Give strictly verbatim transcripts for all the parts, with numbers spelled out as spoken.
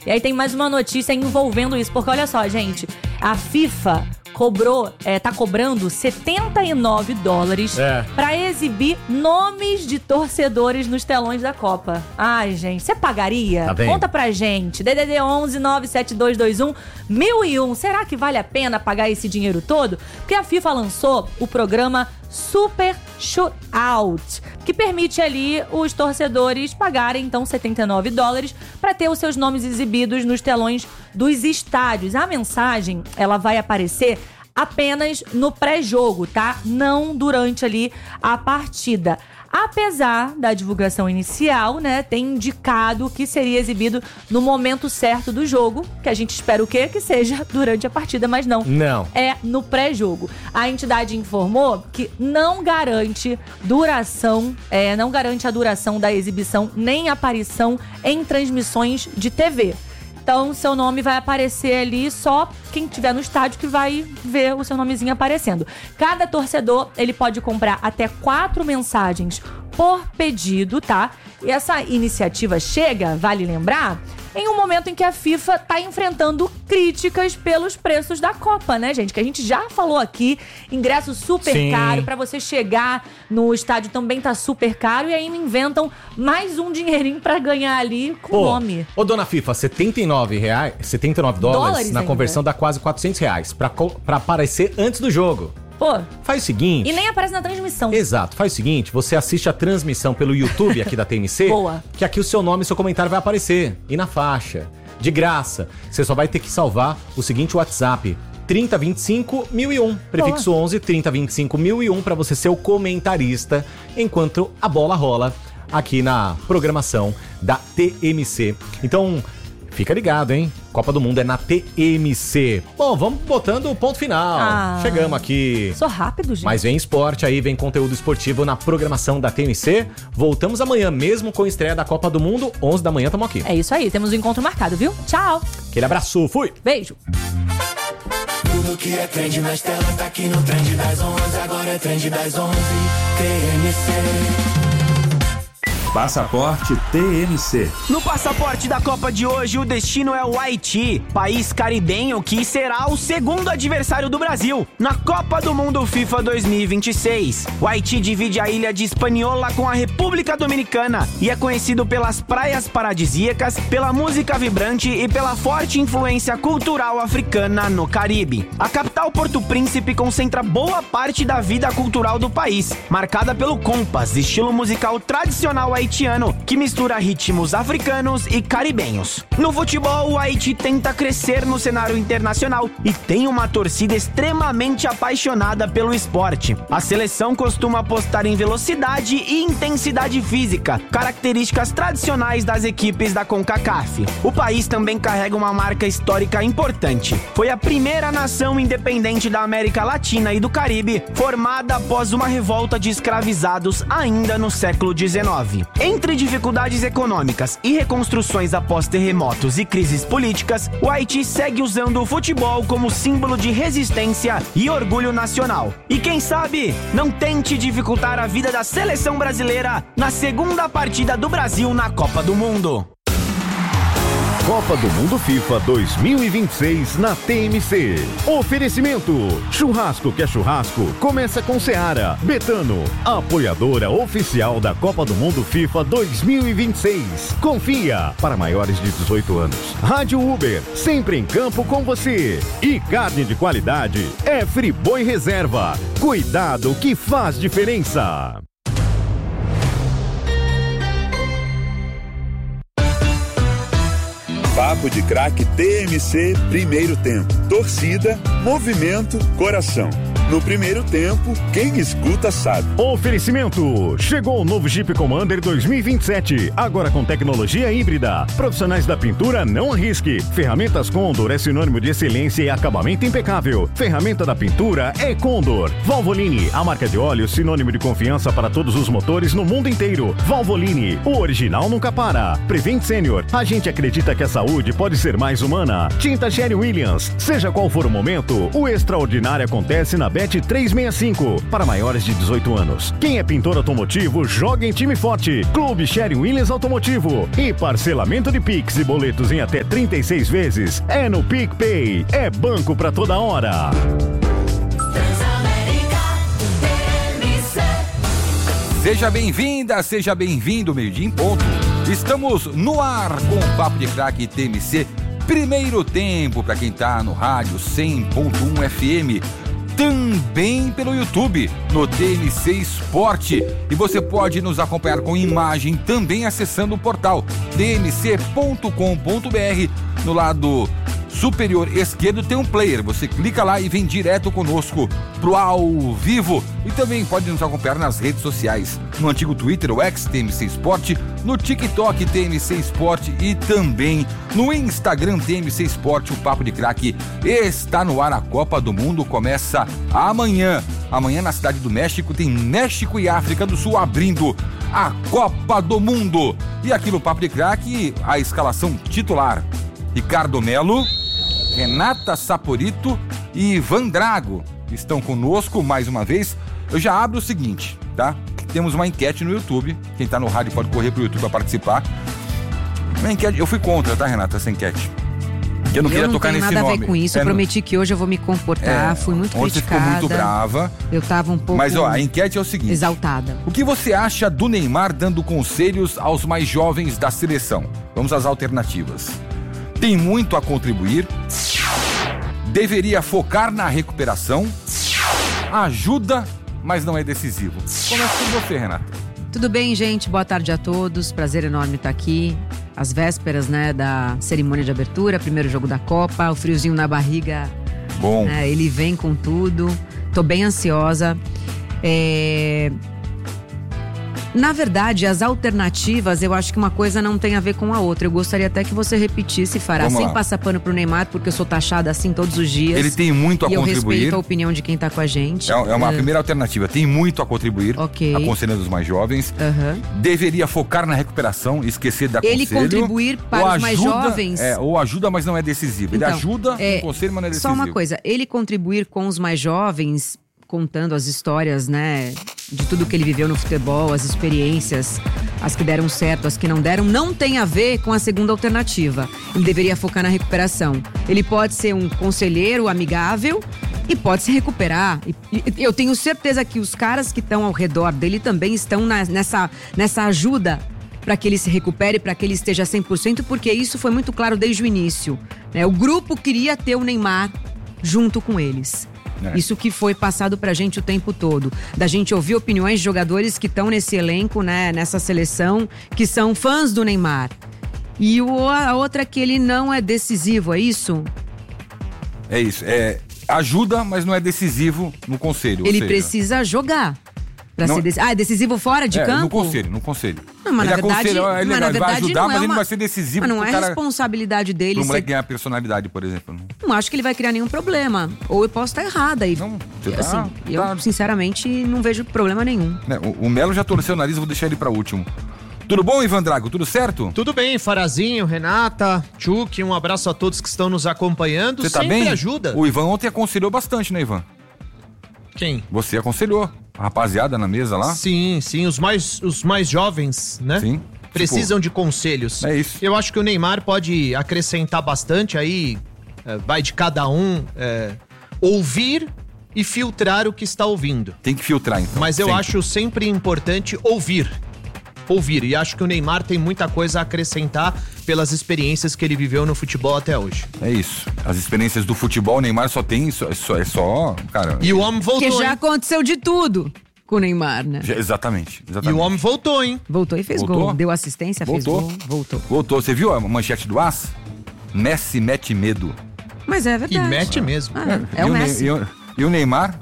E aí tem mais uma notícia envolvendo isso, porque olha só, gente, a FIFA cobrou, é, tá cobrando setenta e nove dólares é. pra exibir nomes de torcedores nos telões da Copa. Ai, gente, você pagaria? Tá bem. Conta pra gente. D D D onze nove sete dois dois um mil e um. Será que vale a pena pagar esse dinheiro todo? Porque a FIFA lançou o programa Super Shootout, que permite ali os torcedores pagarem, então, setenta e nove dólares para ter os seus nomes exibidos nos telões dos estádios. A mensagem, ela vai aparecer apenas no pré-jogo, tá? Não durante ali a partida. Apesar da divulgação inicial, né, ter indicado que seria exibido no momento certo do jogo, que a gente espera o quê? Que seja durante a partida, mas não. Não. É no pré-jogo. A entidade informou que não garante duração, é, não garante a duração da exibição nem aparição em transmissões de T V. Então, seu nome vai aparecer ali, só quem estiver no estádio que vai ver o seu nomezinho aparecendo. Cada torcedor, ele pode comprar até quatro mensagens por pedido, tá? E essa iniciativa chega, vale lembrar, em um momento em que a FIFA tá enfrentando críticas pelos preços da Copa, né, gente? Que a gente já falou aqui, ingresso super Sim. caro, pra você chegar no estádio também tá super caro, e ainda inventam mais um dinheirinho pra ganhar ali com o nome. Ô, dona FIFA, setenta e nove reais, setenta e nove dólares, Dólares na ainda. conversão dá quase quatrocentos reais pra, co- pra aparecer antes do jogo. Pô, Faz o seguinte... e nem aparece na transmissão. Exato, faz o seguinte, você assiste a transmissão pelo YouTube aqui da T M C, Boa. que aqui o seu nome e seu comentário vai aparecer, e na faixa, de graça. Você só vai ter que salvar o seguinte WhatsApp, trinta vinte e cinco mil e um, prefixo onze, trinta vinte e cinco mil e um, pra você ser o comentarista, enquanto a bola rola aqui na programação da T M C. Então... fica ligado, hein? Copa do Mundo é na T M C. Bom, vamos botando o ponto final. Ah. Chegamos aqui. Sou rápido, gente. Mas vem esporte aí, vem conteúdo esportivo na programação da T M C. Voltamos amanhã, mesmo com a estreia da Copa do Mundo, onze da manhã, tamo aqui. É isso aí, temos um encontro marcado, viu? Tchau. Aquele abraço, fui! Beijo. Tudo que é trend nas telas tá aqui no Trend das onze. Agora é Trend das onze, T M C. Passaporte T M C. No passaporte da Copa de hoje, o destino é o Haiti, país caribenho que será o segundo adversário do Brasil na Copa do Mundo FIFA dois mil e vinte e seis. O Haiti divide a ilha de Hispaniola com a República Dominicana e é conhecido pelas praias paradisíacas, pela música vibrante e pela forte influência cultural africana no Caribe. A capital Porto Príncipe concentra boa parte da vida cultural do país, marcada pelo compas, estilo musical tradicional haitiano, que mistura ritmos africanos e caribenhos. No futebol, o Haiti tenta crescer no cenário internacional e tem uma torcida extremamente apaixonada pelo esporte. A seleção costuma apostar em velocidade e intensidade física, características tradicionais das equipes da CONCACAF. O país também carrega uma marca histórica importante. Foi a primeira nação independente da América Latina e do Caribe, formada após uma revolta de escravizados ainda no século dezenove. Entre dificuldades econômicas e reconstruções após terremotos e crises políticas, o Haiti segue usando o futebol como símbolo de resistência e orgulho nacional. E quem sabe, não tente dificultar a vida da seleção brasileira na segunda partida do Brasil na Copa do Mundo. Copa do Mundo FIFA dois mil e vinte e seis na T M C. Oferecimento: churrasco que é churrasco, começa com Seara. Betano, apoiadora oficial da Copa do Mundo FIFA dois mil e vinte e seis. Confia, para maiores de dezoito anos. Rádio Uber, sempre em campo com você. E carne de qualidade é Friboi Reserva. Cuidado que faz diferença. Papo de Craque T M C, primeiro tempo. Torcida, movimento, coração. No primeiro tempo, quem escuta sabe. Oferecimento: chegou o novo Jeep Commander dois mil e vinte e sete, agora com tecnologia híbrida. Profissionais da pintura, não arrisque. Ferramentas Condor é sinônimo de excelência e acabamento impecável. Ferramenta da pintura é Condor. Valvoline, a marca de óleo sinônimo de confiança para todos os motores no mundo inteiro. Valvoline, o original nunca para. Prevent Senior, a gente acredita que a saúde pode ser mais humana. Tinta Sherry Williams, seja qual for o momento, o extraordinário acontece na Bela Bet trezentos e sessenta e cinco. Para maiores de dezoito anos. Quem é pintor automotivo, joga em time forte. Clube Sherwin Williams Automotivo. E parcelamento de Pix e boletos em até trinta e seis vezes. É no PicPay. É banco pra toda hora. Seja bem-vinda, seja bem-vindo, meio-dia em ponto. Estamos no ar com o Papo de Craque T M C, primeiro tempo para quem tá no rádio cem ponto um F M, também pelo YouTube, no T M C Esporte. E você pode nos acompanhar com imagem também acessando o portal t m c ponto com ponto b r. No lado superior esquerdo tem um player, você clica lá e vem direto conosco pro ao vivo. E também pode nos acompanhar nas redes sociais, no antigo Twitter, o ex T M C Esporte, no TikTok T M C Esporte e também no Instagram T M C Esporte. O Papo de Craque está no ar. A Copa do Mundo começa amanhã. Amanhã na Cidade do México tem México e África do Sul abrindo a Copa do Mundo. E aqui no Papo de Craque, a escalação titular: Ricardo Melo, Renata Saporito e Ivan Drago estão conosco mais uma vez. Eu já abro o seguinte, tá? Temos uma enquete no YouTube. Quem tá no rádio pode correr pro YouTube para participar. Uma enquete, eu fui contra, tá, Renata, essa enquete. Eu não eu queria não tocar nesse nome. Eu não tenho nada a ver com isso. Eu é, prometi que hoje eu vou me comportar. É, fui muito criticada. Você ficou muito brava. Eu tava um pouco... Mas, ó, a enquete é o seguinte. Exaltada. O que você acha do Neymar dando conselhos aos mais jovens da seleção? Vamos às alternativas. Tem muito a contribuir. Deveria focar na recuperação. Ajuda, mas não é decisivo. Começa com você, Renata. Tudo bem, gente? Boa tarde a todos. Prazer enorme estar aqui. Às vésperas, né, da cerimônia de abertura, primeiro jogo da Copa, o friozinho na barriga. Bom. Né, ele vem com tudo. Tô bem ansiosa. É... Na verdade, as alternativas, eu acho que uma coisa não tem a ver com a outra. Eu gostaria até que você repetisse, Fará, sem passar pano pro Neymar, porque eu sou taxada assim todos os dias. Ele tem muito a e contribuir. Eu respeito a opinião de quem tá com a gente. É, é uma é. primeira alternativa. Tem muito a contribuir. Ok. Aconselhando os mais jovens. Uhum. Deveria focar na recuperação, esquecer da conselho. Ele contribuir para os ajuda, mais jovens. É, ou ajuda, mas não é decisivo. Ele então, ajuda é, no conselho, mas não é decisivo. Só uma coisa, ele contribuir com os mais jovens, contando as histórias, né, de tudo que ele viveu no futebol, as experiências, as que deram certo, as que não deram, não tem a ver com a segunda alternativa. Ele deveria focar na recuperação. Ele pode ser um conselheiro amigável e pode se recuperar. E, e, eu tenho certeza que os caras que estão ao redor dele também estão na, nessa, nessa ajuda para que ele se recupere, para que ele esteja cem por cento, porque isso foi muito claro desde o início, né? O grupo queria ter o Neymar junto com eles. É. Isso que foi passado pra gente o tempo todo. Da gente ouvir opiniões de jogadores que estão nesse elenco, né, nessa seleção, que são fãs do Neymar. E o, a outra que ele não é decisivo, é isso? É isso. É, ajuda, mas não é decisivo no conselho. Ele precisa jogar. Pra não, ser dec... Ah, é decisivo fora de é, campo? No conselho, no conselho. Não, mas ele na verdade, ele mas na vai verdade ajudar, não mas é ele uma... não vai ser decisivo. Mas não é cara... responsabilidade dele. Pro moleque ser... ganhar personalidade, por exemplo. Não acho que ele vai criar nenhum problema. Ou eu posso estar errada. E, não, você assim, tá, eu tá... sinceramente não vejo problema nenhum. É, o, o Melo já torceu o nariz, eu vou deixar ele pra último. Tudo bom, Ivan Drago? Tudo certo? Tudo bem, Farazinho, Renata, Tchuk, um abraço a todos que estão nos acompanhando. Você tá Sempre bem? ajuda. O Ivan ontem aconselhou bastante, né, Ivan? Quem? Você aconselhou a rapaziada na mesa lá? Sim, sim, os mais, os mais jovens, né? Sim. Precisam tipo, de conselhos. É isso. Eu acho que o Neymar pode acrescentar bastante aí, é, vai de cada um é, ouvir e filtrar o que está ouvindo. Tem que filtrar, então. Mas eu sempre. acho sempre importante ouvir. Ouvir. E acho que o Neymar tem muita coisa a acrescentar pelas experiências que ele viveu no futebol até hoje. É isso. As experiências do futebol, o Neymar só tem, só, é, só, é só, cara... E o homem voltou, Porque já hein? aconteceu de tudo com o Neymar, né? Já, exatamente, exatamente. E o homem voltou, hein? Voltou e fez voltou? gol. Deu assistência, voltou. fez gol, voltou. Voltou. Você viu a manchete do As? Messi mete medo. Mas é verdade. E mete mesmo. Ah, é, é e o o Messi. Ne- e, o, e o Neymar?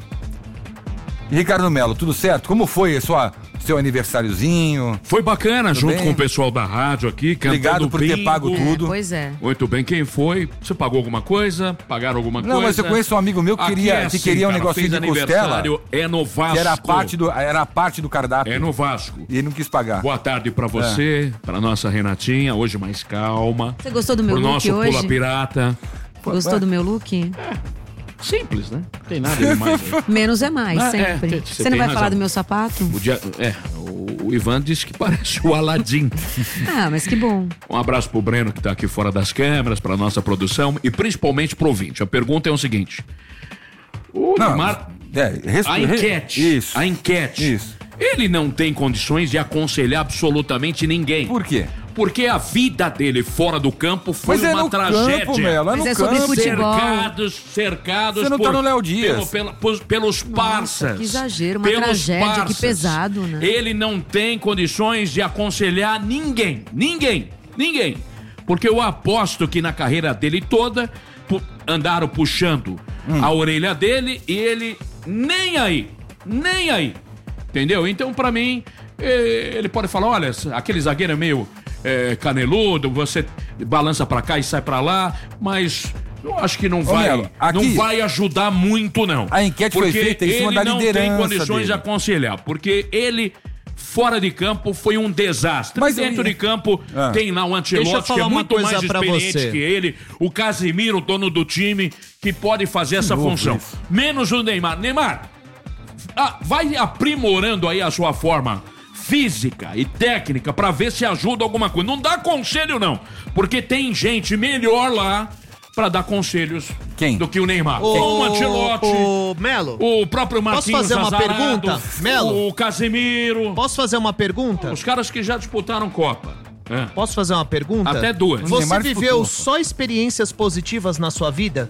E Ricardo Melo, tudo certo? Como foi a sua... seu aniversáriozinho? Foi bacana, tudo junto bem? com o pessoal da rádio aqui, cantando Obrigado por ter bingo. pago tudo. É, pois é. Muito bem, quem foi? Você pagou alguma coisa? Pagaram alguma Não, coisa? mas eu conheço um amigo meu que Aqui queria, é que assim, queria um cara, negocinho fez de costela. aniversário, é no Vasco. Que era parte do, era parte do cardápio. É no Vasco. E ele não quis pagar. Boa tarde pra você, É. pra nossa Renatinha, hoje mais calma. Você gostou do meu Pro look nosso hoje? Pula Pirata. Gostou Ué? do meu look? Simples, né? Não tem nada demais aí. Menos é mais, Ah, é, sempre. tem- Você você não tem vai razão. falar do meu sapato? O, dia, é, o, o Ivan disse que parece o Aladim. Ah, mas que bom. Um abraço pro Breno que tá aqui fora das câmeras, pra nossa produção e principalmente pro ouvinte. A pergunta é o seguinte. O Não, Neymar, é, resp- a enquete, Isso. a enquete, Isso. ele não tem condições de aconselhar absolutamente ninguém. Por quê? Porque a vida dele fora do campo foi Mas é uma no tragédia. campo, Melo, é no Mas é sobre campo. futebol. Cercados, cercados Você não por, tá no Léo Dias. pelo- pela- pos- pelos parças. que exagero, uma pelos tragédia, que parças. pesado, né? Ele não tem condições de aconselhar ninguém, ninguém, ninguém. Porque eu aposto que na carreira dele toda pu- andaram puxando Hum. a orelha dele e ele nem aí, nem aí. Entendeu? Então, pra mim, eh, ele pode falar, olha, aquele zagueiro é meio eh, caneludo, você balança pra cá e sai pra lá, mas eu acho que não vai, Melo, aqui- não vai ajudar muito, não. A enquete foi Porque feita em cima ele da não tem liderança condições de dele. aconselhar, porque ele fora de campo foi um desastre. Mas Mas dentro ele- de campo Ah. tem lá o Deixa eu Ancelotti, que falar é uma muito coisa mais pra experiente você. que ele, o Casemiro, dono do time, que pode fazer essa louco função. isso. Menos o Neymar. Neymar, ah, vai aprimorando aí a sua forma física e técnica pra ver se ajuda alguma coisa. Não dá conselho não, porque tem gente melhor lá pra dar conselhos Quem? do que o Neymar. Como o Ancelotti, Ô, Melo, o próprio Marquinhos fazer uma Azarado, pergunta, Melo? o Casemiro, posso fazer uma pergunta? os caras que já disputaram Copa. É. Posso fazer uma pergunta? Até duas. Você Neymar viveu disputou. só experiências positivas na sua vida?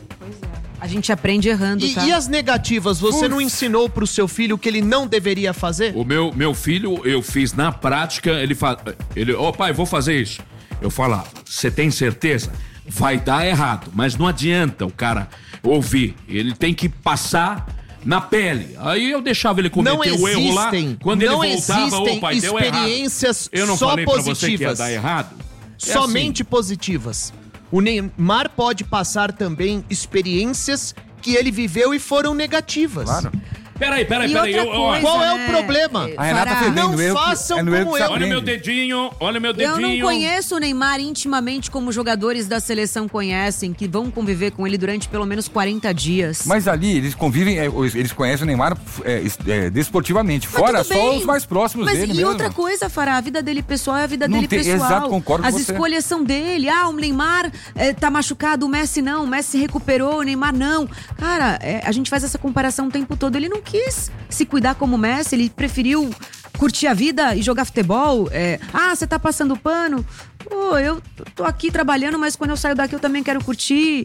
A gente aprende errando, E, tá? e as negativas, você não ensinou pro seu filho que ele não deveria fazer? O meu, meu filho, eu fiz na prática, ele fala, ele, ô pai, vou fazer isso. Eu falava, você tem certeza? Vai dar errado, mas não adianta o cara ouvir. Ele tem que passar na pele. Aí eu deixava ele cometer Não o erro lá. existem- Quando ele não voltava, ô existem pai, deu errado. experiências Eu não só falei pra você que ia positivas. dar errado? É Somente assim. positivas. O Neymar pode passar também experiências que ele viveu e foram negativas. Claro. Peraí, peraí, E peraí. outra eu- ó, coisa, Qual é o né? problema? A Renata Fará. fez bem, Não no erro que- façam é no erro como que se eu. olha meu aprende. dedinho, olha meu Eu dedinho. não conheço o Neymar intimamente como jogadores da seleção conhecem, que vão conviver com ele durante pelo menos quarenta dias. Mas ali eles convivem, é, os- eles conhecem o Neymar é, es- é, desportivamente. Mas Fora tudo só bem. os mais próximos Mas dele e mesmo. outra coisa, Fará, a vida dele pessoal é a vida Não dele tem- pessoal. exato, concordo com As você. escolhas são dele. Ah, o Neymar eh, tá machucado, o Messi não, o Messi recuperou, o Neymar não. Cara, eh, a gente faz essa comparação o tempo todo. Ele não quis se cuidar como o Messi, ele preferiu curtir a vida e jogar futebol. eh, ah, você tá passando pano? Pô, eu tô aqui trabalhando, mas quando eu saio daqui eu também quero curtir.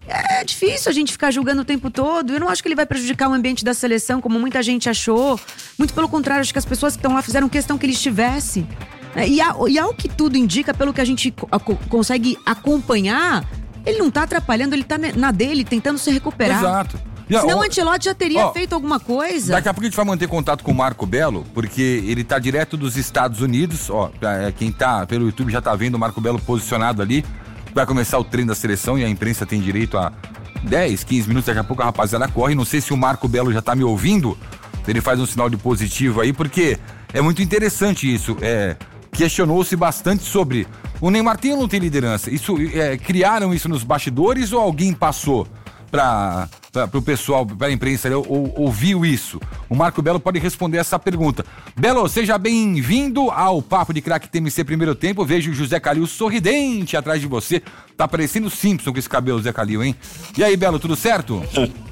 É difícil a gente ficar julgando o tempo todo. Eu não acho que ele vai prejudicar o ambiente da seleção, como muita gente achou. Muito pelo contrário, acho que as pessoas que estão lá fizeram questão que ele estivesse. É, E, a- e ao que tudo indica, pelo que a gente co- a- co- consegue acompanhar, ele não tá atrapalhando, ele tá ne- na dele, tentando se recuperar. Exato. E, Senão ó, o Ancelotti já teria ó, feito alguma coisa. Daqui a pouco a gente vai manter contato com o Marco Belo, porque ele tá direto dos Estados Unidos. Ó, pra- é, quem tá pelo YouTube já tá vendo o Marco Belo posicionado ali. Vai começar o treino da seleção e a imprensa tem direito a dez, quinze minutos. Daqui a pouco a rapaziada corre. Não sei se o Marco Belo já tá me ouvindo. Ele faz um sinal de positivo aí, porque é muito interessante isso. É, questionou-se bastante sobre o Neymar tem ou não tem liderança. Isso, é, criaram isso nos bastidores ou alguém passou para o pessoal, para a imprensa, ou, ou, ouviu isso? O Marco Belo pode responder essa pergunta. Belo, seja bem-vindo ao Papo de Craque T M C Primeiro Tempo. Vejo o José Calil sorridente atrás de você. Tá parecendo Simpson com esse cabelo, José Calil, hein? E aí, Belo, tudo certo?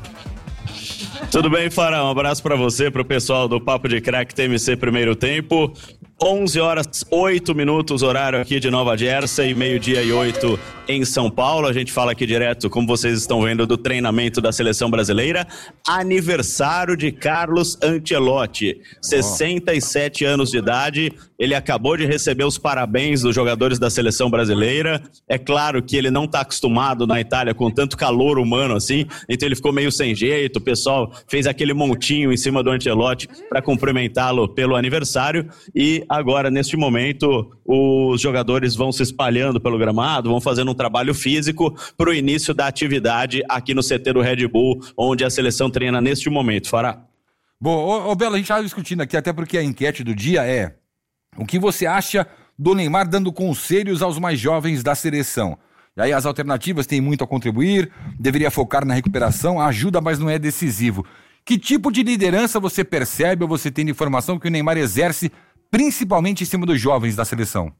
Tudo bem, Fará? Um abraço pra você, pro pessoal do Papo de Craque T M C Primeiro Tempo. onze horas, oito minutos, horário aqui de Nova Jersey, meio-dia e oito em São Paulo. A gente fala aqui direto, como vocês estão vendo, do treinamento da Seleção Brasileira. Aniversário de Carlos Ancelotti, sessenta e sete anos de idade. Ele acabou de receber os parabéns dos jogadores da Seleção Brasileira. É claro que ele não está acostumado na Itália com tanto calor humano assim, então ele ficou meio sem jeito. O pessoal fez aquele montinho em cima do Ancelotti para cumprimentá-lo pelo aniversário. E agora, neste momento, os jogadores vão se espalhando pelo gramado, vão fazendo um trabalho físico para o início da atividade aqui no C T do Red Bull, onde a seleção treina neste momento. Fará. Bom, ô, ô Belo, a gente estava discutindo aqui, até porque a enquete do dia é: o que você acha do Neymar dando conselhos aos mais jovens da seleção? E aí as alternativas têm muito a contribuir, deveria focar na recuperação, ajuda, mas não é decisivo. Que tipo de liderança você percebe ou você tem de informação que o Neymar exerce, principalmente em cima dos jovens da seleção?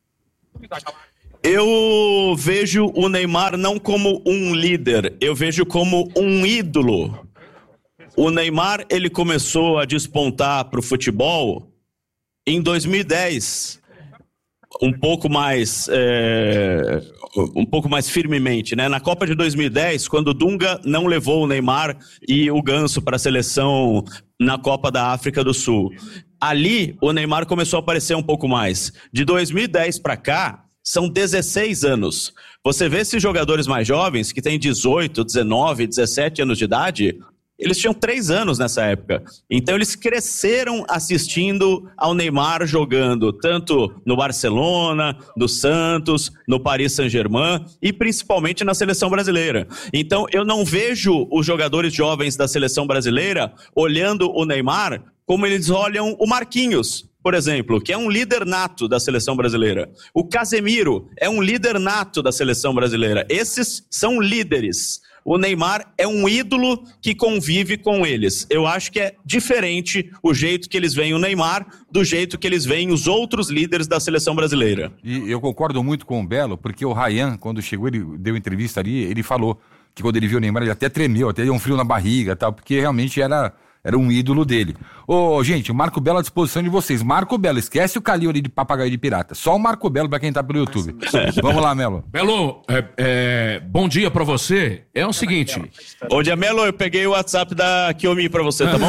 Eu vejo o Neymar não como um líder, eu vejo como um ídolo. O Neymar, ele começou a despontar para o futebol em dois mil e dez. Um pouco mais é, um pouco mais firmemente, né? Na Copa de dois mil e dez, quando o Dunga não levou o Neymar e o Ganso para a seleção na Copa da África do Sul. Ali, o Neymar começou a aparecer um pouco mais. De dois mil e dez para cá, são dezesseis anos. Você vê esses jogadores mais jovens, que têm dezoito, dezenove, dezessete anos de idade, eles tinham três anos nessa época. Então eles cresceram assistindo ao Neymar jogando, tanto no Barcelona, no Santos, no Paris Saint-Germain e principalmente na seleção brasileira. Então eu não vejo os jogadores jovens da seleção brasileira olhando o Neymar como eles olham o Marquinhos, por exemplo, que é um líder nato da seleção brasileira. O Casemiro é um líder nato da seleção brasileira. Esses são líderes. O Neymar é um ídolo que convive com eles. Eu acho que é diferente o jeito que eles veem o Neymar do jeito que eles veem os outros líderes da seleção brasileira. E eu concordo muito com o Belo, porque o Ryan, quando chegou, ele deu entrevista ali, ele falou que quando ele viu o Neymar, ele até tremeu, até deu um frio na barriga e tal, porque realmente era... Era um ídolo dele. Ô, gente, o Marco Belo à disposição de vocês. Marco Belo, esquece o Calil ali de papagaio de pirata. Só o Marco Belo pra quem tá pelo YouTube. Vamos lá, Melo. Belo, é, é, bom dia pra você. É o seguinte... Ô, dia Melo, eu peguei o WhatsApp da Kiyomi pra você, tá bom?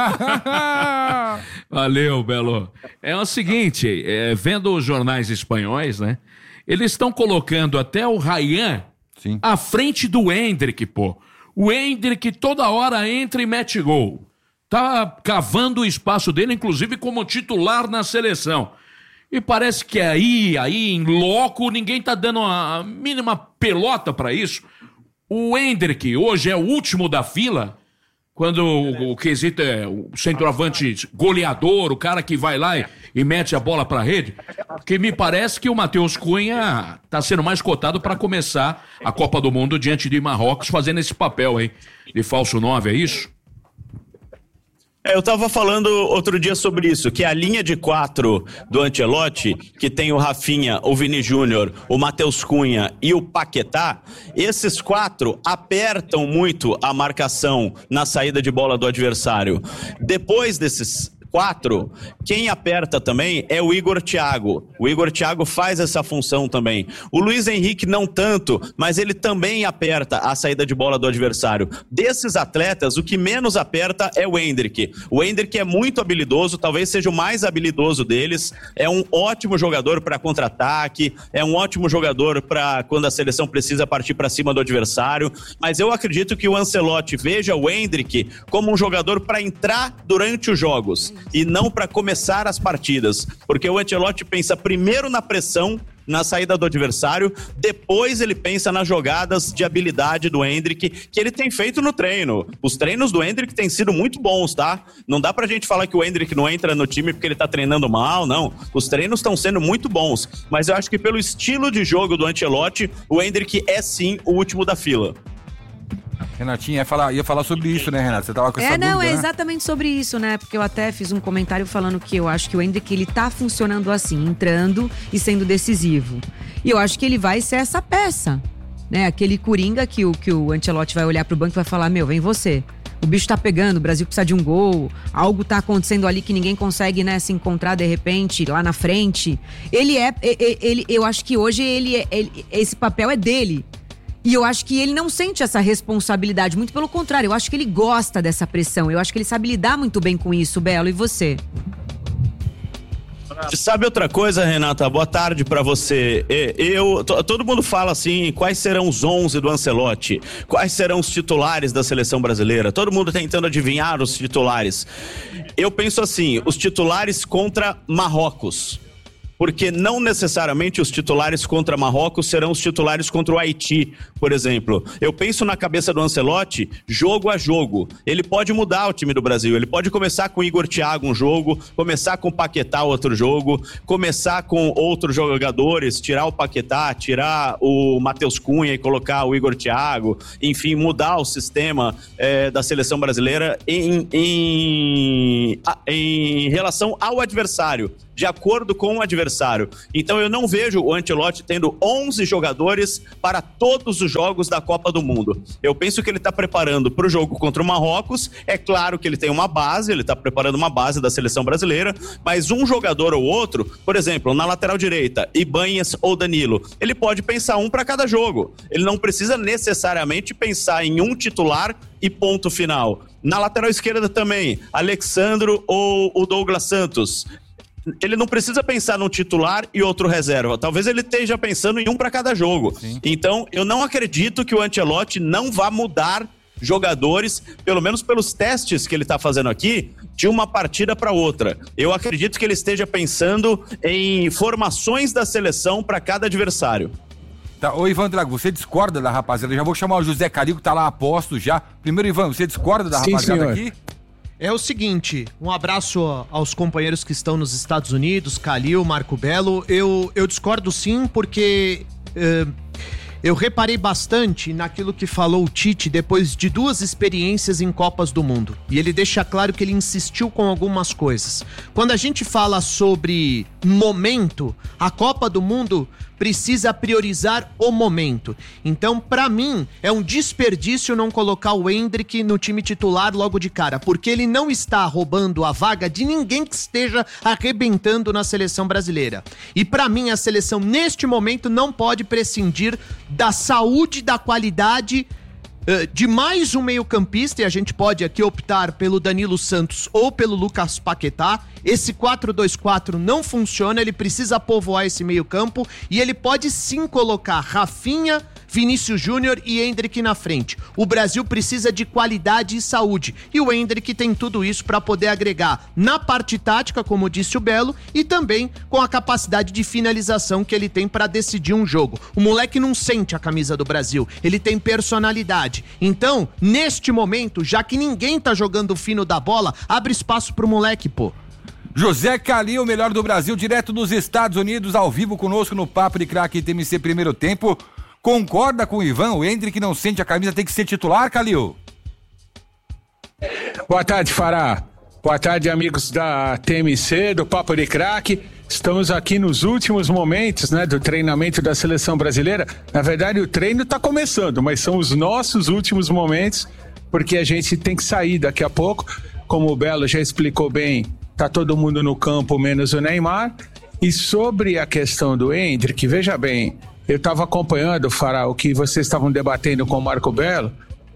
Valeu, Belo. É o seguinte, é, vendo os jornais espanhóis, né? Eles estão colocando até o Ryan Sim. à frente do Endrick, pô. O Endrick toda hora entra e mete gol. Tá cavando o espaço dele, inclusive como titular na seleção. E parece que aí, aí, em loco, ninguém tá dando a mínima pelota pra isso. O Endrick hoje é o último da fila, quando o, o quesito é o centroavante goleador, o cara que vai lá e, e mete a bola pra rede. Porque me parece que o Matheus Cunha tá sendo mais cotado para começar a Copa do Mundo diante de Marrocos, fazendo esse papel aí de falso nove, é isso? É, eu tava falando outro dia sobre isso, que a linha de quatro do Ancelotti, que tem o Rafinha, o Vini Júnior, o Matheus Cunha e o Paquetá, esses quatro apertam muito a marcação na saída de bola do adversário. Depois desses quatro, quem aperta também é o Igor Thiago. O Igor Thiago faz essa função também. O Luiz Henrique não tanto, mas ele também aperta a saída de bola do adversário. Desses atletas, o que menos aperta é o Endrick. O Endrick é muito habilidoso, talvez seja o mais habilidoso deles. É um ótimo jogador para contra-ataque, é um ótimo jogador para quando a seleção precisa partir para cima do adversário. Mas eu acredito que o Ancelotti veja o Endrick como um jogador para entrar durante os jogos e não para começar as partidas, porque o Ancelotti pensa primeiro na pressão, na saída do adversário, depois ele pensa nas jogadas de habilidade do Endrick, que ele tem feito no treino. Os treinos do Endrick têm sido muito bons, tá? Não dá pra gente falar que o Endrick não entra no time porque ele tá treinando mal, não. Os treinos estão sendo muito bons, mas eu acho que pelo estilo de jogo do Ancelotti, o Endrick é sim o último da fila. Renatinha ia falar, ia falar sobre isso, né, Renata? Você tava com essa É, não, dúvida, é né? exatamente sobre isso, né? Porque eu até fiz um comentário falando que eu acho que o Endrick, ele tá funcionando assim, entrando e sendo decisivo. E eu acho que ele vai ser essa peça, né? Aquele coringa que o, que o Ancelotti vai olhar pro banco e vai falar, meu, vem você. O bicho tá pegando, o Brasil precisa de um gol, algo tá acontecendo ali que ninguém consegue, né, se encontrar de repente, lá na frente. Ele é, ele, ele, eu acho que hoje ele, ele, esse papel é dele. E eu acho que ele não sente essa responsabilidade, muito pelo contrário, eu acho que ele gosta dessa pressão, eu acho que ele sabe lidar muito bem com isso, Belo, e você? Sabe outra coisa, Renata? Boa tarde pra você. Eu, todo mundo fala assim, quais serão os onze do Ancelotti? Quais serão os titulares da seleção brasileira? Todo mundo tentando adivinhar os titulares. Eu penso assim, os titulares contra Marrocos. porque não necessariamente os titulares contra Marrocos serão os titulares contra o Haiti, por exemplo. Eu penso na cabeça do Ancelotti, jogo a jogo. Ele pode mudar o time do Brasil, ele pode começar com o Igor Thiago um jogo, começar com o Paquetá outro jogo, começar com outros jogadores, tirar o Paquetá, tirar o Matheus Cunha e colocar o Igor Thiago, enfim, mudar o sistema é, da seleção brasileira em, em, em relação ao adversário, de acordo com o adversário. Então eu não vejo o Ancelotti tendo onze jogadores para todos os jogos da Copa do Mundo. Eu penso que ele está preparando para o jogo contra o Marrocos. É claro que ele tem uma base, ele está preparando uma base da seleção brasileira, mas um jogador ou outro, por exemplo, na lateral direita, Ibanhas ou Danilo, ele pode pensar um para cada jogo. Ele não precisa necessariamente pensar em um titular e ponto final. Na lateral esquerda também, Alexandro ou o Douglas Santos. Ele não precisa pensar num titular e outro reserva. Talvez ele esteja pensando em um para cada jogo. Sim. Então, eu não acredito que o Ancelotti não vá mudar jogadores, pelo menos pelos testes que ele está fazendo aqui, de uma partida para outra. Eu acredito que ele esteja pensando em formações da seleção para cada adversário. Tá, ô Ivan Drago, você discorda da rapaziada? Eu já vou chamar o José Calil, que tá lá a posto já. Primeiro, Ivan, você discorda da Sim, rapaziada senhor. aqui? É o seguinte, um abraço aos companheiros que estão nos Estados Unidos, Calil, Marco Belo. Eu, eu discordo sim, porque uh, eu reparei bastante naquilo que falou o Tite depois de duas experiências em Copas do Mundo. E ele deixa claro que ele insistiu com algumas coisas. Quando a gente fala sobre momento, a Copa do Mundo precisa priorizar o momento. Então, pra mim, é um desperdício não colocar o Endrick no time titular logo de cara, porque ele não está roubando a vaga de ninguém que esteja arrebentando na seleção brasileira. E pra mim, a seleção, neste momento, não pode prescindir da saúde, da qualidade de mais um meio-campista, e a gente pode aqui optar pelo Danilo Santos ou pelo Lucas Paquetá. Esse quatro dois quatro não funciona, ele precisa povoar esse meio-campo e ele pode sim colocar Rafinha, Vinícius Júnior e Endrick na frente. O Brasil precisa de qualidade e saúde, e o Endrick tem tudo isso para poder agregar na parte tática, como disse o Belo, e também com a capacidade de finalização que ele tem para decidir um jogo. O moleque não sente a camisa do Brasil, ele tem personalidade. Então, neste momento, já que ninguém tá jogando o fino da bola, abre espaço pro moleque, pô. José Calil, o melhor do Brasil, direto dos Estados Unidos, ao vivo conosco no Papo de Craque T M C Primeiro Tempo. Concorda com o Ivan? O Endrick não sente a camisa, tem que ser titular, Calil? Boa tarde, Fará. Boa tarde, amigos da T M C, do Papo de Craque. Estamos aqui nos últimos momentos, né, do treinamento da seleção brasileira. Na verdade, o treino está começando, mas são os nossos últimos momentos, porque a gente tem que sair daqui a pouco. Como o Belo já explicou bem, tá todo mundo no campo, menos o Neymar. E sobre a questão do Endrick, veja bem, eu estava acompanhando, Fará, o que vocês estavam debatendo com o Marco Belo.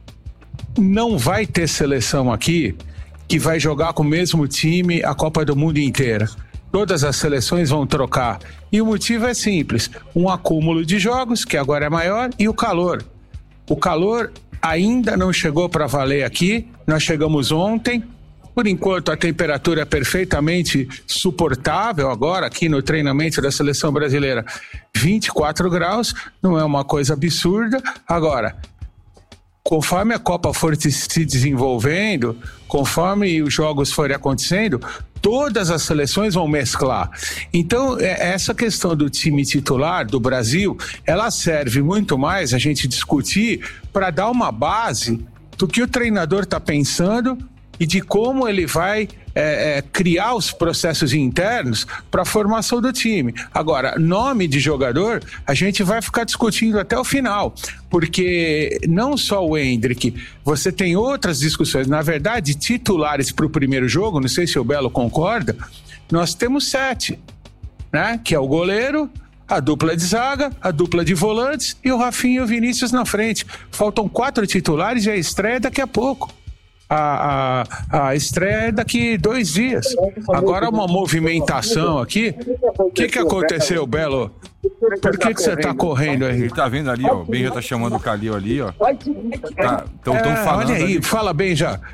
Não vai ter seleção aqui que vai jogar com o mesmo time a Copa do Mundo inteira. Todas as seleções vão trocar. E o motivo é simples. Um acúmulo de jogos, que agora é maior, e o calor. O calor ainda não chegou para valer aqui. Nós chegamos ontem. Por enquanto, a temperatura é perfeitamente suportável agora, aqui no treinamento da seleção brasileira. vinte e quatro graus, não é uma coisa absurda. Agora, conforme a Copa for se desenvolvendo, conforme os jogos forem acontecendo, todas as seleções vão mesclar. Então, essa questão do time titular do Brasil, ela serve muito mais a gente discutir para dar uma base do que o treinador está pensando e de como ele vai é, é, criar os processos internos para a formação do time. Agora, nome de jogador, a gente vai ficar discutindo até o final, porque não só o Endrick, você tem outras discussões. Na verdade, titulares para o primeiro jogo, não sei se o Belo concorda, nós temos sete, né? Que é o goleiro, a dupla de zaga, a dupla de volantes e o Rafinha e o Vinícius na frente. Faltam quatro titulares e a estreia daqui a pouco. A, a, a estreia é daqui dois dias. Agora uma movimentação aqui. O que que aconteceu, Belo? Por que que você tá correndo aí? Ele tá vendo ali, ó. O Ben já tá chamando o Calil ali, ó. Tá, tão, tão é, falando olha aí, ali. fala bem já.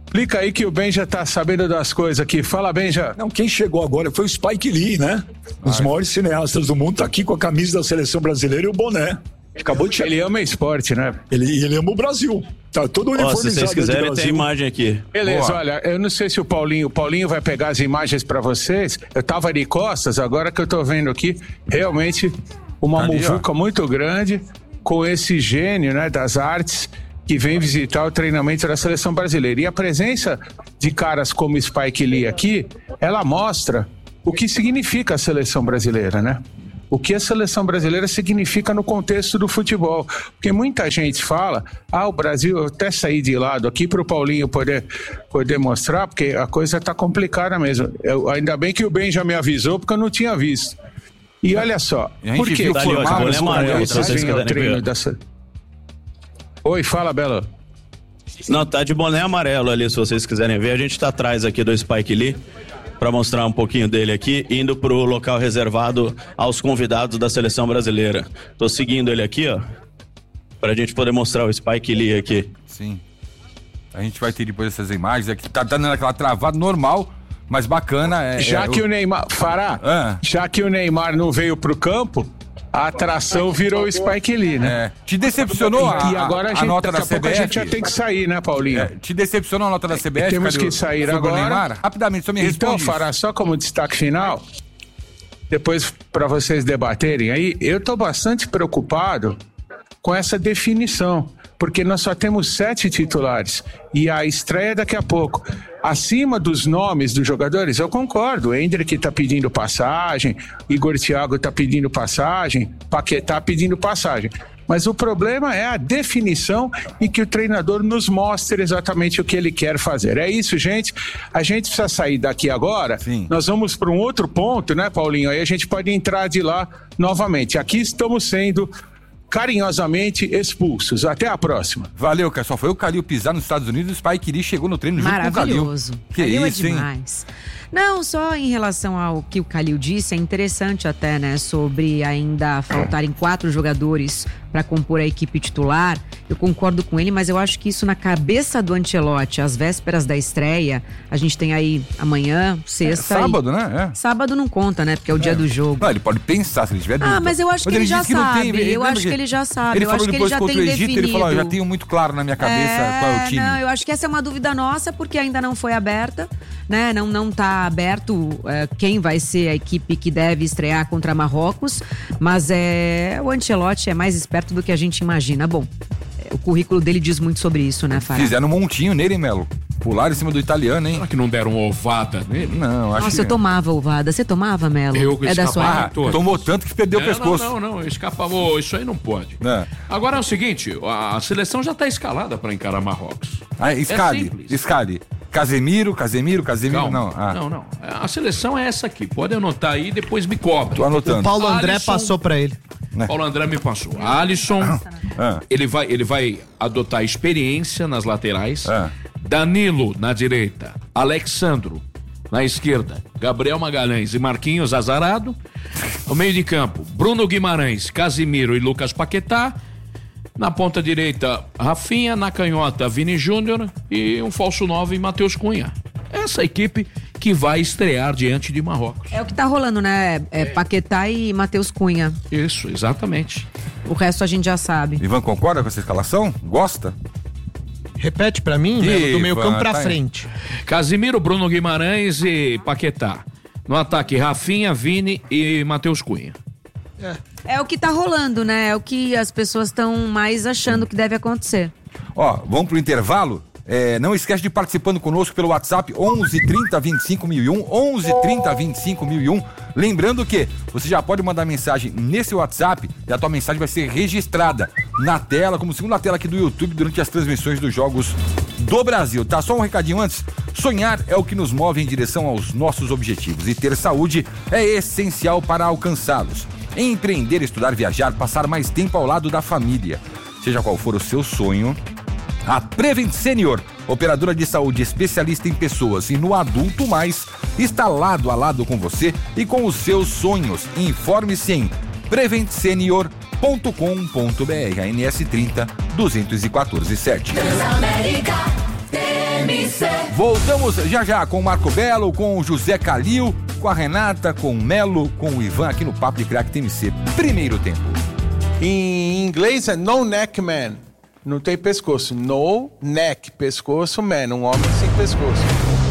Explica aí que o Benja tá sabendo das coisas aqui. Fala, Benja. Não, quem chegou agora foi o Spike Lee, né? Um dos maiores cineastas do mundo, tá aqui com a camisa da seleção brasileira e o boné. Acabou de chegar. Ele ama esporte, né? Ele, ele ama o Brasil. Tá todo uniformizado. Ó, se vocês quiserem, tem imagem aqui. Beleza, Boa. olha, eu não sei se o Paulinho, o Paulinho vai pegar as imagens pra vocês. Eu tava de costas, agora que eu tô vendo aqui, realmente uma Ali, muvuca ó. muito grande com esse gênio, né, das artes que vem visitar o treinamento da seleção brasileira. E a presença de caras como Spike Lee aqui, ela mostra o que significa a seleção brasileira, né? O que a seleção brasileira significa no contexto do futebol. Porque muita gente fala, ah, o Brasil, eu até saí de lado aqui para o Paulinho poder, poder mostrar, porque a coisa está complicada mesmo. Eu, ainda bem que o Ben já me avisou, porque eu não tinha visto. E olha só, E a gente por que viu o formato, né, amarelo, se vocês vem ao quiserem treino ver. dessa... Oi, fala, Bela. Não, tá de boné amarelo ali, se vocês quiserem ver. A gente tá atrás aqui do Spike Lee para mostrar um pouquinho dele aqui, indo pro local reservado aos convidados da seleção brasileira. Tô seguindo ele aqui, ó, pra gente poder mostrar o Spike Lee aqui. Sim. A gente vai ter depois essas imagens aqui. Tá dando aquela travada normal, mas bacana. É, Já é, que o... o Neymar... Fará, Ah. já que o Neymar não veio pro campo, a atração virou o Spike Lee, né? É. Te decepcionou a, E agora a, a, gente, a nota daqui da a pouco C B F? a gente já tem que sair, né, Paulinho? É, te decepcionou a nota da C B F? Temos Calil? que sair Sobre o agora. Neymar? Rapidamente, só me Então, responde. Fará, só como destaque final, depois para vocês debaterem aí, eu tô bastante preocupado com essa definição, porque nós só temos sete titulares e a estreia daqui a pouco. Acima dos nomes dos jogadores, eu concordo. O Endrick tá pedindo passagem, Igor Thiago tá pedindo passagem, Paquetá pedindo passagem. Mas o problema é a definição e que o treinador nos mostre exatamente o que ele quer fazer. É isso, gente. A gente precisa sair daqui agora. Sim. Nós vamos para um outro ponto, né, Paulinho? Aí a gente pode entrar de lá novamente. Aqui estamos sendo carinhosamente expulsos. Até a próxima. Valeu, cara. Só foi o Calil pisar nos Estados Unidos e o Spike Lee chegou no treino junto com o Calil. Maravilhoso. Que Calil isso, é hein? demais. Não, só em relação ao que o Calil disse, é interessante até, né, sobre ainda faltarem quatro jogadores para compor a equipe titular. Eu concordo com ele, mas eu acho que isso na cabeça do Ancelotti, às vésperas da estreia, a gente tem aí amanhã, sexta. É sábado, e... né? É. Sábado não conta, né, porque é o dia do jogo. Não, ele pode pensar se ele tiver dúvida. Ah, mas eu acho que ele já disse que não sabe. tem, Eu lembra acho que ele já sabe. Ele Eu falou acho que ele depois já contra tem o Egito, ele falou, ó, definido. já tenho muito claro na minha cabeça qual é o time. Não, eu acho que essa é uma dúvida nossa, porque ainda não foi aberta, né? Não, não tá aberto é, quem vai ser a equipe que deve estrear contra Marrocos, mas é, o Ancelotti é mais esperto do que a gente imagina. Bom, o currículo dele diz muito sobre isso, né, Fará? Fizeram um montinho nele, hein, Melo? Pular em cima do italiano, hein? Será que não deram ovada nele? Não, acho Nossa, que... eu tomava ovada. Você tomava, Melo? Eu é da sua escapava época? todas. Tomou tanto que perdeu o Não, pescoço. Não, não, não, escapava. Ô, isso aí não pode. É. Agora é o seguinte, a a seleção já tá escalada para encarar Marrocos. Ah, escale, É simples. escale. Casemiro, Casemiro, Casemiro, Calma. não. Ah. Não, não. A seleção é essa aqui. Pode anotar aí, depois me cobra. Tô anotando. O Paulo André Alisson- passou pra ele. Paulo André me passou. Alisson, Ah. ele, vai, ele vai adotar experiência nas laterais. Ah. Danilo na direita. Alexandro na esquerda. Gabriel Magalhães e Marquinhos Azarado. No meio de campo, Bruno Guimarães, Casimiro e Lucas Paquetá. Na ponta direita, Rafinha. Na canhota, Vini Júnior. E um falso nove, Matheus Cunha. Essa equipe que vai estrear diante de Marrocos. É o que tá rolando, né? É Paquetá e Matheus Cunha. Isso, exatamente. O resto a gente já sabe. Ivan concorda com essa escalação? Gosta? Repete pra mim, Melo, do meio campo pra tá aí. frente. Casimiro, Bruno Guimarães e Paquetá. No ataque, Rafinha, Vini e Matheus Cunha. É o que tá rolando, né? É o que as pessoas estão mais achando que deve acontecer. Ó, vamos pro intervalo? É, não esquece de participando conosco pelo WhatsApp onze trinta vinte e cinco mil e um, onze trinta vinte e cinco mil e um. Lembrando que você já pode mandar mensagem nesse WhatsApp e a tua mensagem vai ser registrada na tela, como segunda tela aqui do YouTube durante as transmissões dos jogos do Brasil, tá? Só um recadinho antes. Sonhar é o que nos move em direção aos nossos objetivos e ter saúde é essencial para alcançá-los. Empreender, estudar, viajar, passar mais tempo ao lado da família. Seja qual for o seu sonho, a Prevent Senior, operadora de saúde especialista em pessoas e no adulto mais, está lado a lado com você e com os seus sonhos. Informe-se em prevent senior ponto com ponto br, A N S trinta duzentos e quatorze sete. Transamérica T M C. Voltamos já já com o Marco Belo, com o José Calil, com a Renata, com o Melo, com o Ivan aqui no Papo de Craque T M C. Primeiro tempo. Em inglês é no neck man. Não tem pescoço. No neck, pescoço man. Um homem sem pescoço.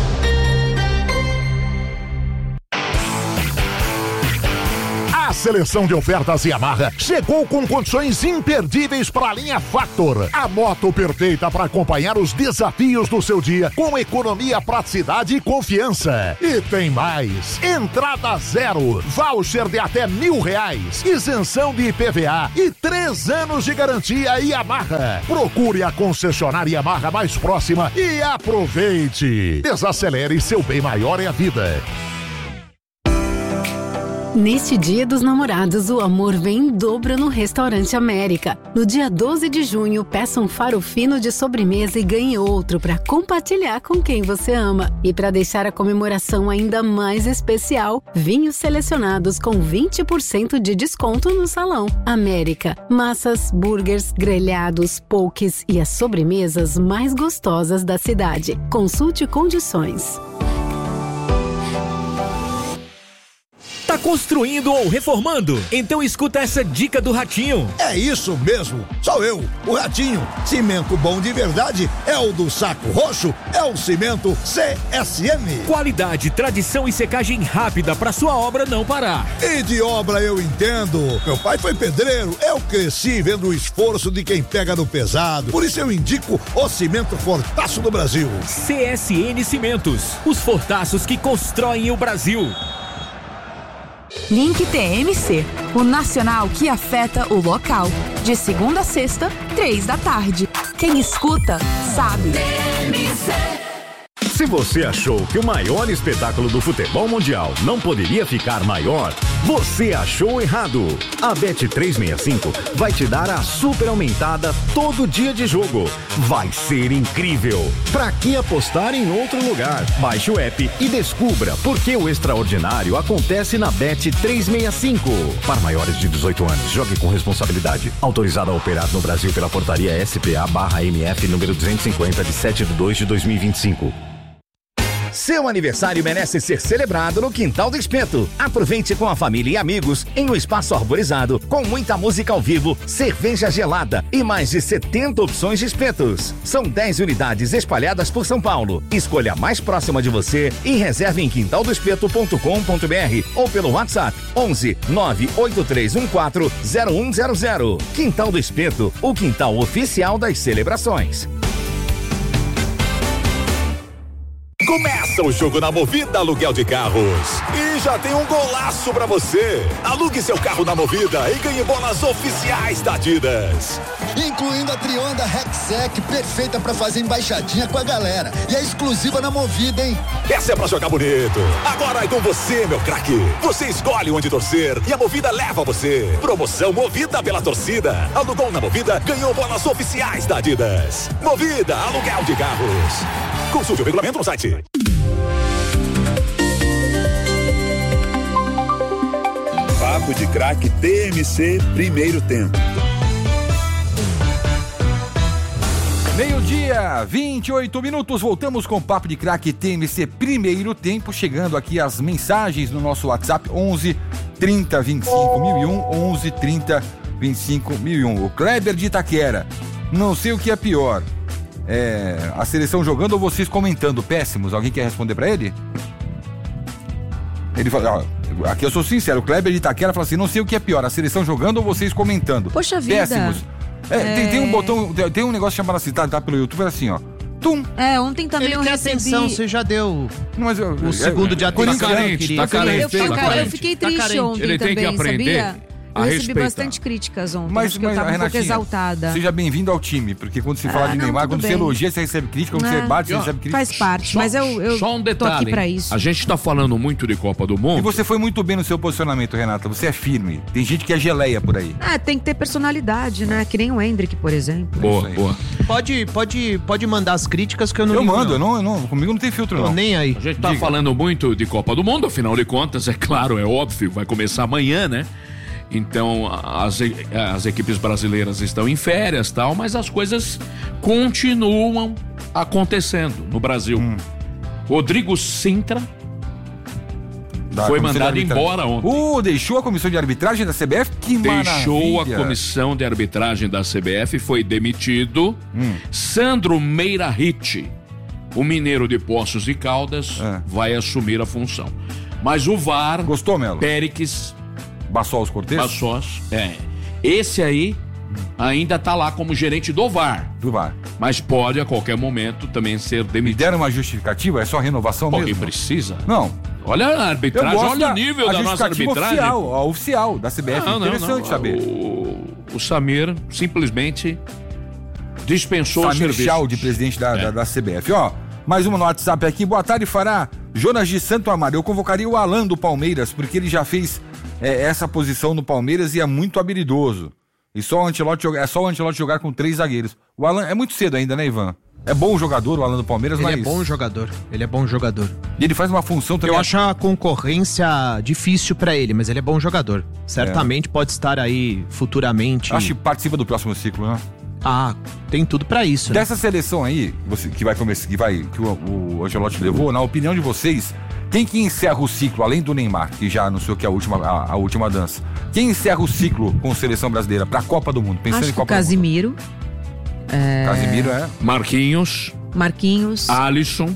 A seleção de ofertas Yamaha chegou com condições imperdíveis para a linha Factor. A moto perfeita para acompanhar os desafios do seu dia com economia, praticidade e confiança. E tem mais. Entrada zero, voucher de até mil reais, isenção de I P V A e três anos de garantia Yamaha. Procure a concessionária Yamaha mais próxima e aproveite. Desacelere, seu bem maior é a vida. Neste Dia dos Namorados, o amor vem em dobro no Restaurante América. No dia doze de junho, peça um faro fino de sobremesa e ganhe outro para compartilhar com quem você ama. E para deixar a comemoração ainda mais especial, vinhos selecionados com vinte por cento de desconto no salão. América. Massas, burgers, grelhados, pokés e as sobremesas mais gostosas da cidade. Consulte condições. Tá construindo ou reformando? Então escuta essa dica do Ratinho. É isso mesmo, sou eu, o Ratinho. Cimento bom de verdade é o do Saco Roxo, é o Cimento C S M. Qualidade, tradição e secagem rápida para sua obra não parar. E de obra eu entendo. Meu pai foi pedreiro, eu cresci vendo o esforço de quem pega no pesado. Por isso eu indico o Cimento Fortaço do Brasil. C S N Cimentos, os fortaços que constroem o Brasil. Link T M C, o nacional que afeta o local. De segunda a sexta, três da tarde. Quem escuta, sabe. T M C. Se você achou que o maior espetáculo do futebol mundial não poderia ficar maior, você achou errado. A Bet trezentos e sessenta e cinco vai te dar a super aumentada todo dia de jogo. Vai ser incrível. Pra que apostar em outro lugar? Baixe o app e descubra por que o extraordinário acontece na Bet trezentos e sessenta e cinco. Para maiores de dezoito anos, jogue com responsabilidade. Autorizado a operar no Brasil pela portaria S P A barra M F número duzentos e cinquenta de sete de dois de dois mil e vinte e cinco. Seu aniversário merece ser celebrado no Quintal do Espeto. Aproveite com a família e amigos em um espaço arborizado, com muita música ao vivo, cerveja gelada e mais de setenta opções de espetos. São dez unidades espalhadas por São Paulo. Escolha a mais próxima de você e reserve em quintal do espeto ponto com ponto b r ou pelo WhatsApp onze nove oito três um quatro zero um zero zero. Quintal do Espeto, o quintal oficial das celebrações. Começa o jogo na Movida Aluguel de Carros. E já tem um golaço pra você. Alugue seu carro na Movida e ganhe bolas oficiais da Adidas. Incluindo a Trionda Rexec, perfeita pra fazer embaixadinha com a galera. E é exclusiva na Movida, hein? Essa é pra jogar bonito. Agora é com você, meu craque. Você escolhe onde torcer e a Movida leva você. Promoção Movida pela torcida. Alugou na Movida, ganhou bolas oficiais da Adidas. Movida Aluguel de Carros. Consulte o regulamento no site. Papo de Craque T M C Primeiro Tempo. Meio-dia, vinte e oito minutos, voltamos com o Papo de Craque T M C Primeiro Tempo, chegando aqui as mensagens no nosso WhatsApp onze trinta vinte e cinco mil e um, onze trinta vinte e cinco mil e um. O Kleber de Itaquera, não sei o que é pior, é, a seleção jogando ou vocês comentando? Péssimos, alguém quer responder pra ele? Ele fala, ó, aqui eu sou sincero, o Kleber de Itaquera fala assim, não sei o que é pior, a seleção jogando ou vocês comentando? Poxa vida. Péssimos. É, É... Tem, tem um botão, tem, tem um negócio chamado assim, tá, tá pelo YouTube, assim, ó. Tum. É, ontem também Ele eu quer recebi... atenção, você já deu Mas eu, o segundo de atenção. Tá carente, tá carente. Eu, tá cara, eu carente. fiquei Tá triste carente. ontem Ele também, tem que aprender sabia? a Eu recebi respeitar. bastante críticas ontem, Mas, acho que eu mas, tava um pouco Renatinha, exaltada. seja bem-vindo ao time, porque quando se fala Ah, de não, Neymar, tudo quando você bem. elogia, você recebe crítica, quando É. você bate, você E, ó, recebe crítica. Faz parte, mas eu, eu Só um tô detalhe. aqui pra isso. A gente tá falando muito de Copa do Mundo. E você foi muito bem no seu posicionamento, Renata. Você é firme. Tem gente que é geleia por aí. Ah, tem que ter personalidade, né? Que nem o Hendrick, por exemplo. Boa, boa. Pode, pode, pode mandar as críticas que eu não Eu ligo, mando, não. eu não, eu não, comigo não tem filtro, Tô não. nem aí. A gente tá Diga. falando muito de Copa do Mundo, afinal de contas, é claro, é óbvio, vai começar amanhã, né? Então, as, as equipes brasileiras estão em férias e tal, mas as coisas continuam acontecendo no Brasil. Hum. Rodrigo Sintra Da foi comissão mandado de arbitragem. embora ontem. Uh, deixou a comissão de arbitragem da C B F? Que Deixou maravilha. a comissão de arbitragem da C B F e foi demitido hum. Sandro Meira Ritt, o mineiro de Poços de Caldas, é. vai assumir a função. Mas o V A R... Gostou, Melo? Péricles... Bassós Cortez? Bassós, é. Esse aí ainda tá lá como gerente do V A R. Do V A R. Mas pode, a qualquer momento, também ser demitido. Me deram uma justificativa? É só renovação mesmo? Porque precisa. Não. Olha a arbitragem, olha o nível da nossa arbitragem. Oficial, a oficial da C B F. Não, não, Interessante não. saber. O, o Samir simplesmente dispensou Samir o serviço. Chaldi, presidente da, é. da, da C B F. Ó, mais uma no WhatsApp aqui. Boa tarde, Fará. Jonas de Santo Amaro. Eu convocaria o Alan do Palmeiras, porque ele já fez é, essa posição no Palmeiras e é muito habilidoso. E só o Ancelotti, é só o Ancelotti jogar com três zagueiros. O Alan é muito cedo ainda, né, Ivan? É bom jogador o Alan do Palmeiras, ele mas... Ele é bom jogador, ele é bom jogador. E ele faz uma função também... Eu acho a concorrência difícil pra ele, mas ele é bom jogador. Certamente é. pode estar aí futuramente... Acho que participa do próximo ciclo, né? Ah, tem tudo pra isso, né? Dessa seleção aí, você, que vai começar, que, vai, que o, o Ancelotti levou, na opinião de vocês, quem que encerra o ciclo, além do Neymar, que já anunciou que é a última, a, a última dança, quem encerra o ciclo com a seleção brasileira pra Copa do Mundo? Pensando acho em Copa que o Casimiro. É... Casimiro é... Marquinhos. Marquinhos. Alisson.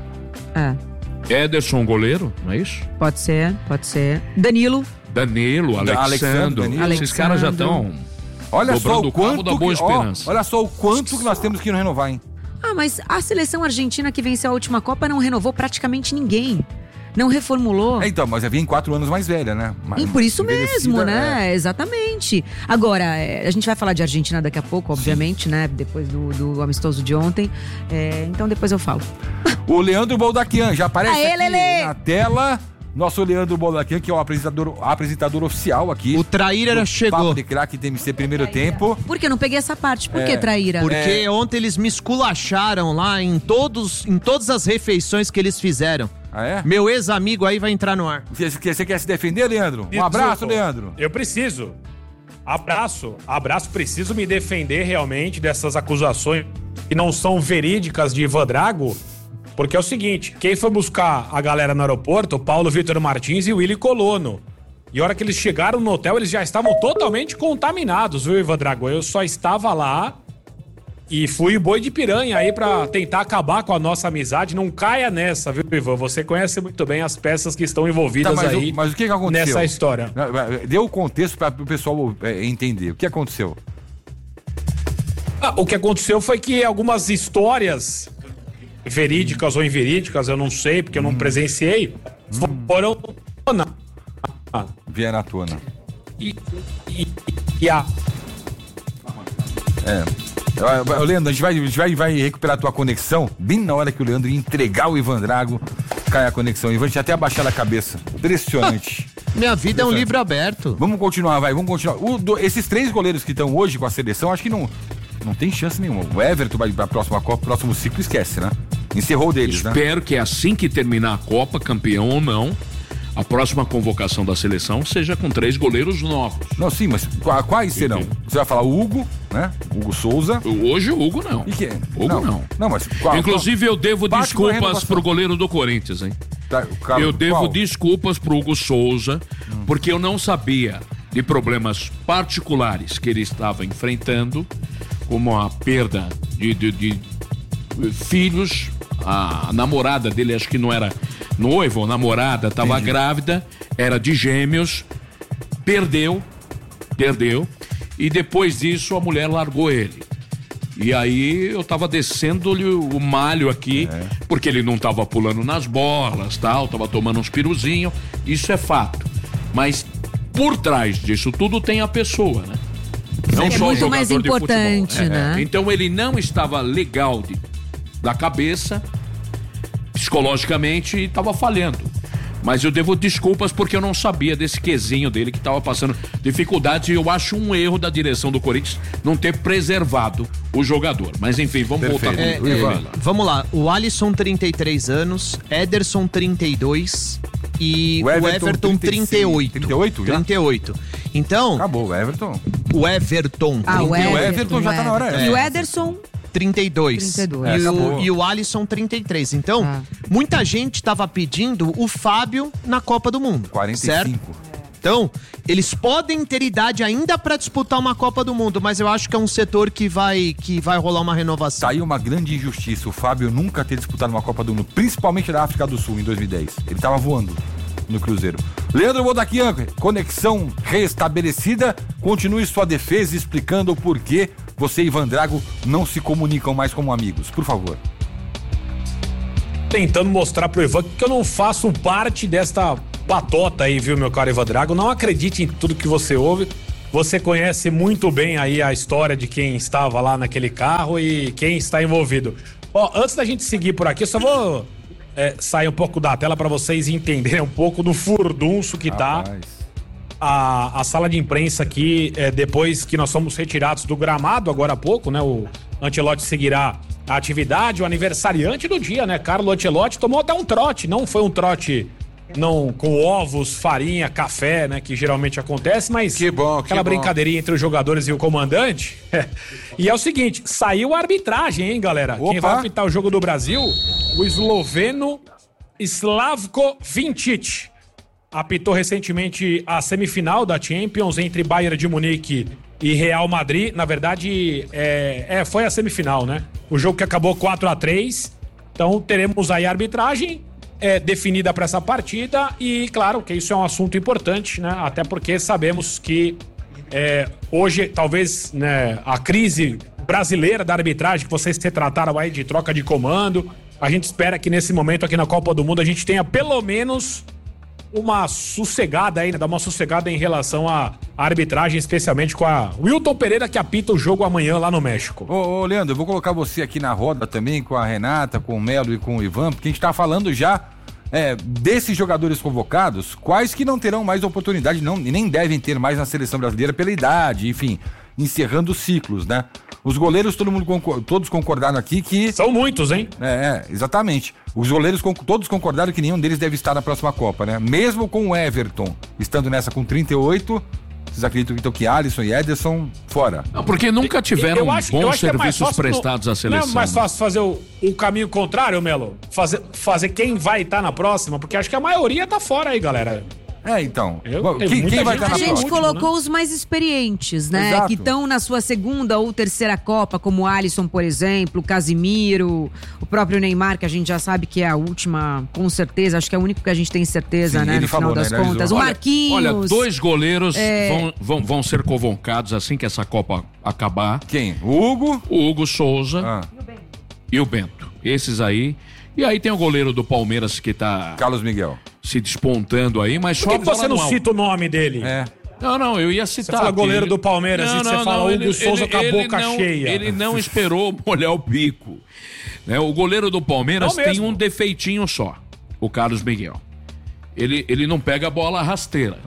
É. Ederson, goleiro, não é isso? Pode ser, pode ser. Danilo. Danilo, Alexandre. Esses caras já estão... Olha só o quanto da Boa que, ó, Esperança. olha só o quanto que nós temos que renovar, hein? Ah, mas a seleção argentina que venceu a última Copa não renovou praticamente ninguém. Não reformulou. É, então, mas já vinha em quatro anos mais velha, né? E por isso mesmo, né? É. Exatamente. Agora, é, a gente vai falar de Argentina daqui a pouco, obviamente, sim, né? Depois do, do amistoso de ontem. É, então depois eu falo. O Leandro Boldaquian já aparece Aê, aqui Lelê. na tela. Nosso Leandro Boldaquian, que é o apresentador, apresentador oficial aqui. O Traíra chegou. Papo de Craque T M C primeiro tempo. Por que eu não peguei essa parte? Por É, que Traíra? Porque É. ontem eles me esculacharam lá em, todos, em todas as refeições que eles fizeram. Ah, é? Meu ex-amigo aí vai entrar no ar. Você, você quer se defender, Leandro? Um abraço, Leandro. Eu preciso. Abraço. Abraço. Preciso me defender realmente dessas acusações que não são verídicas de Ivan Drago. Porque é o seguinte, quem foi buscar a galera no aeroporto, o Paulo Vitor Martins e o Willy Colono. E a hora que eles chegaram no hotel, eles já estavam totalmente contaminados, viu, Ivan Drago? Eu só estava lá e fui boi de piranha aí pra tentar acabar com a nossa amizade. Não caia nessa, viu, Ivan? Você conhece muito bem as peças que estão envolvidas Tá, mas aí o, mas o que, que aconteceu? nessa história. Deu o contexto para o pessoal é, entender. O que aconteceu? Ah, o que aconteceu foi que algumas histórias verídicas ou inverídicas, eu não sei, porque eu não presenciei, foram... Vieram à tona. E, e, e a... É. O Leandro, a gente, vai, a gente vai, vai recuperar a tua conexão bem na hora que o Leandro ia entregar o Ivan Drago, cai a conexão. Ivan, a gente até abaixar a cabeça. Impressionante. Minha vida é um livro aberto. Vamos continuar, vai, vamos continuar. O, do, esses três goleiros que estão hoje com a seleção, acho que não, não tem chance nenhuma. O Everton vai para a próxima Copa, próximo ciclo, esquece, né? Encerrou deles, né? Espero que assim que terminar a Copa, campeão ou não, a próxima convocação da seleção seja com três goleiros novos. Não, sim, mas quais serão? Você vai falar o Hugo, né? Hugo Souza. Hoje o Hugo não. E que? Hugo não. Não, não mas qual, Inclusive eu devo Parte desculpas pro goleiro do Corinthians, hein? Tá, cara, eu devo qual? desculpas pro Hugo Souza, hum. porque eu não sabia de problemas particulares que ele estava enfrentando, como a perda de, de, de filhos. A namorada dele, acho que não era noiva ou namorada, estava Entendi. grávida, era de gêmeos, perdeu, perdeu, e depois disso a mulher largou ele. E aí eu tava descendo-lhe o malho aqui, é. porque ele não tava pulando nas bolas, tal, tava tomando uns piruzinhos, isso é fato. Mas por trás disso tudo tem a pessoa, né? Não é só muito o mais jogador importante, de futebol. né? É. Então ele não estava legal de, da cabeça, psicologicamente, e estava falhando. Mas eu devo desculpas porque eu não sabia desse quesinho dele que estava passando dificuldades, e eu acho um erro da direção do Corinthians não ter preservado o jogador. Mas enfim, vamos Perfeito. voltar com é, o é, Vamos lá, o Alisson trinta e três anos, Ederson trinta e dois e o Everton, o Everton trinta e oito. trinta e oito já? trinta e oito. Então... Acabou o Everton. O Everton. Ah, o Everton, o Everton já tá na hora. É. E o Ederson? trinta e dois. trinta e dois. E, É, o, e o Alisson, trinta e três. Então, Ah. muita gente tava pedindo o Fábio na Copa do Mundo. quarenta e cinco. Certo? Então, eles podem ter idade ainda para disputar uma Copa do Mundo, mas eu acho que é um setor que vai, que vai rolar uma renovação. Tá aí uma grande injustiça o Fábio nunca ter disputado uma Copa do Mundo, principalmente da África do Sul em dois mil e dez. Ele tava voando no Cruzeiro. Leandro Bodaquian, conexão restabelecida. Continue sua defesa explicando o porquê você e Ivan Drago não se comunicam mais como amigos. Por favor. Tentando mostrar pro Ivan que eu não faço parte desta patota aí, viu, meu caro Ivan Drago? Não acredite em tudo que você ouve. Você conhece muito bem aí a história de quem estava lá naquele carro e quem está envolvido. Ó, antes da gente seguir por aqui, eu só vou é, sair um pouco da tela para vocês entenderem um pouco do furdunço que tá a, a sala de imprensa aqui, é, depois que nós fomos retirados do gramado agora há pouco, né? O Ancelotti seguirá a atividade, o aniversariante do dia, né? Carlo Ancelotti tomou até um trote, não foi um trote não com ovos, farinha, café, né? Que geralmente acontece, mas que bom, que aquela bom. brincadeirinha entre os jogadores e o comandante. E é o seguinte, saiu a arbitragem, hein, galera? Opa. Quem vai apitar o jogo do Brasil, o esloveno Slavko Vinčić. Apitou recentemente a semifinal da Champions entre Bayern de Munique e Real Madrid. Na verdade, é, é, foi a semifinal, né? O jogo que acabou quatro a três. Então teremos aí a arbitragem é, definida para essa partida e, claro, que isso é um assunto importante, né? Até porque sabemos que é, hoje, talvez, né, a crise brasileira da arbitragem que vocês se trataram aí de troca de comando, a gente espera que nesse momento aqui na Copa do Mundo a gente tenha pelo menos uma sossegada aí, né? Dar uma sossegada em relação à arbitragem, especialmente com a Wilton Pereira, que apita o jogo amanhã lá no México. Ô, ô Leandro, eu vou colocar você aqui na roda também, com a Renata, com o Melo e com o Ivan, porque a gente tá falando já é, desses jogadores convocados, quais que não terão mais oportunidade, não, e nem devem ter mais na seleção brasileira pela idade, enfim, encerrando ciclos, né? Os goleiros, todo mundo concor- todos concordaram aqui que... São muitos, hein? É, é, exatamente. Os goleiros con- todos concordaram que nenhum deles deve estar na próxima Copa, né? Mesmo com o Everton estando nessa com trinta e oito, vocês acreditam então que Alisson e Ederson fora? Não, porque nunca tiveram Eu acho- eu bons acho que é mais serviços fácil prestados no- à seleção. Não é mais né? fácil fazer o, o caminho contrário, Melo? Fazer, fazer quem vai estar na próxima? Porque acho que a maioria tá fora aí, galera. É, então. Eu- Bom, tem quem, muita quem vai gente estar A na gente próxima? colocou os mais experientes, né? Exato. Que estão na sua segunda ou terceira Copa, como o Alisson, por exemplo, o Casimiro, o próprio Neymar, que a gente já sabe que é a última, com certeza, acho que é o único que a gente tem certeza, Sim, né? ele No falou, final das né? Ele contas. avisou. O Olha- Marquinhos. Olha, dois goleiros é, vão, vão, vão ser convocados assim que essa Copa acabar. Quem? O Hugo? O Hugo Souza. Ah. E o Bento. Esses aí. E aí tem o goleiro do Palmeiras que tá... Carlos Miguel. Se despontando aí, mas Por só que, que você bola não no alto. cita o nome dele? É. Não, não, eu ia citar. Você fala aqui. goleiro do Palmeiras e você fala Hugo Souza com a boca não, cheia. Ele não esperou molhar o bico. Né? O goleiro do Palmeiras Não tem mesmo. um defeitinho só, o Carlos Miguel. Ele, ele não pega a bola rasteira.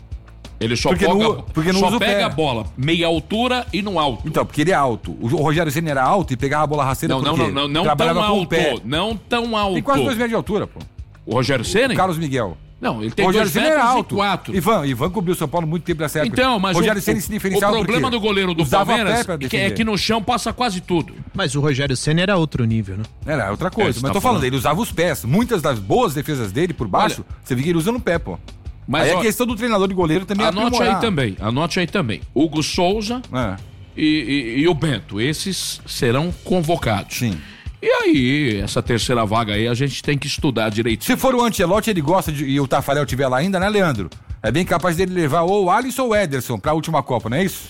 Ele só, Porque poga- não- porque não só usa o pega pé. a bola meia altura e no alto. Então, porque ele é alto. O Rogério Ceni era alto e pegava a bola rasteira Não, por não, quê? não, não, não Trabalhava tão com o alto. pé. Não tão alto. Tem quase dois metros de altura, pô. O Rogério Ceni? O Carlos Miguel. Não, ele tem o Rogério dois Ceni metros era e alto. quatro. Ivan, Ivan cobriu o São Paulo muito tempo nessa época. Então, mas o Rogério o, Ceni se o diferenciava problema por quê? do goleiro do Usava Palmeiras pé pra é que, defender. é que no chão passa quase tudo. Mas o Rogério Ceni era outro nível, né? Era outra É, coisa. você mas tá tô falando, falando. ele usava os pés. Muitas das boas defesas dele por baixo, você vê que ele usa no pé, pô. Mas, aí ó, a questão do treinador de goleiro também é Anote aprimorar. aí também, anote aí também. Hugo Souza É. e, e- e o Bento, esses serão convocados. Sim. E aí, essa terceira vaga aí, a gente tem que estudar direito. Se for o Ancelotti, ele gosta de, e o Tafarel estiver lá ainda, né, Leandro? É bem capaz dele levar ou o Alisson ou o Ederson pra última Copa, não é isso?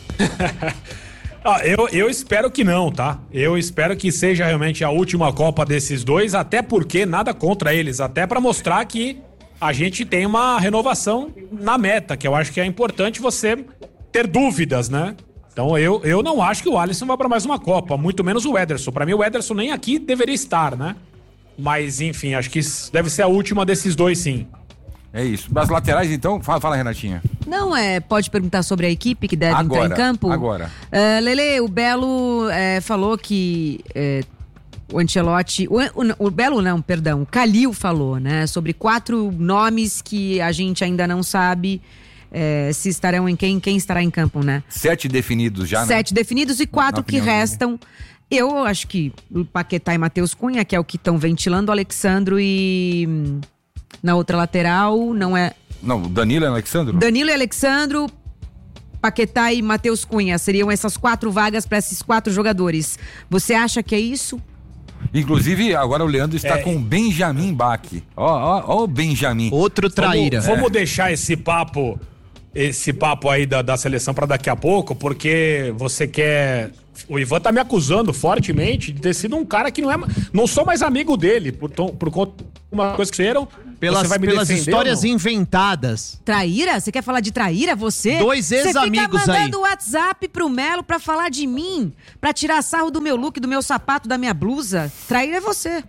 Ah, eu, eu espero que não, tá? Eu espero que seja realmente a última Copa desses dois, até porque nada contra eles, até pra mostrar que a gente tem uma renovação na meta, que eu acho que é importante você ter dúvidas, né? Então eu, eu não acho que o Alisson vá pra mais uma Copa, muito menos o Ederson. Pra mim o Ederson nem aqui deveria estar, né? Mas enfim, acho que isso deve ser a última desses dois, sim. É isso. Das laterais, então, fala, fala Renatinha. Não, é, pode perguntar sobre a equipe que deve Agora, entrar em campo? agora. É, Lele, o Belo é, falou que é, o Ancelotti... O, o, o Belo não, perdão, o Calil falou, né? Sobre quatro nomes que a gente ainda não sabe é, se estarão em quem, quem estará em campo, né? Sete definidos já, né? Sete definidos e quatro que restam. Eu acho que o Paquetá e Matheus Cunha, que é o que estão ventilando, o Alexandro e hum, na outra lateral, não é... Não, Danilo e Alexandro? Danilo e Alexandro, Paquetá e Matheus Cunha. Seriam essas quatro vagas para esses quatro jogadores. Você acha que é isso? Inclusive, agora o Leandro está É. com o Benjamin Bach. Ó, ó, ó o Benjamin. Outro traíra. Vamos, vamos deixar esse papo, esse papo aí da, da seleção pra daqui a pouco, porque você quer... O Ivan tá me acusando fortemente de ter sido um cara que não é... Não sou mais amigo dele, por, tom- por conta de uma coisa que fizeram. Pelas, você vai me pelas defender histórias ou não? inventadas. Traíra? Você quer falar de traíra? Você? Dois ex-amigos Você fica aí. mandando WhatsApp pro Melo pra falar de mim, pra tirar sarro do meu look, do meu sapato, da minha blusa. Traíra é você.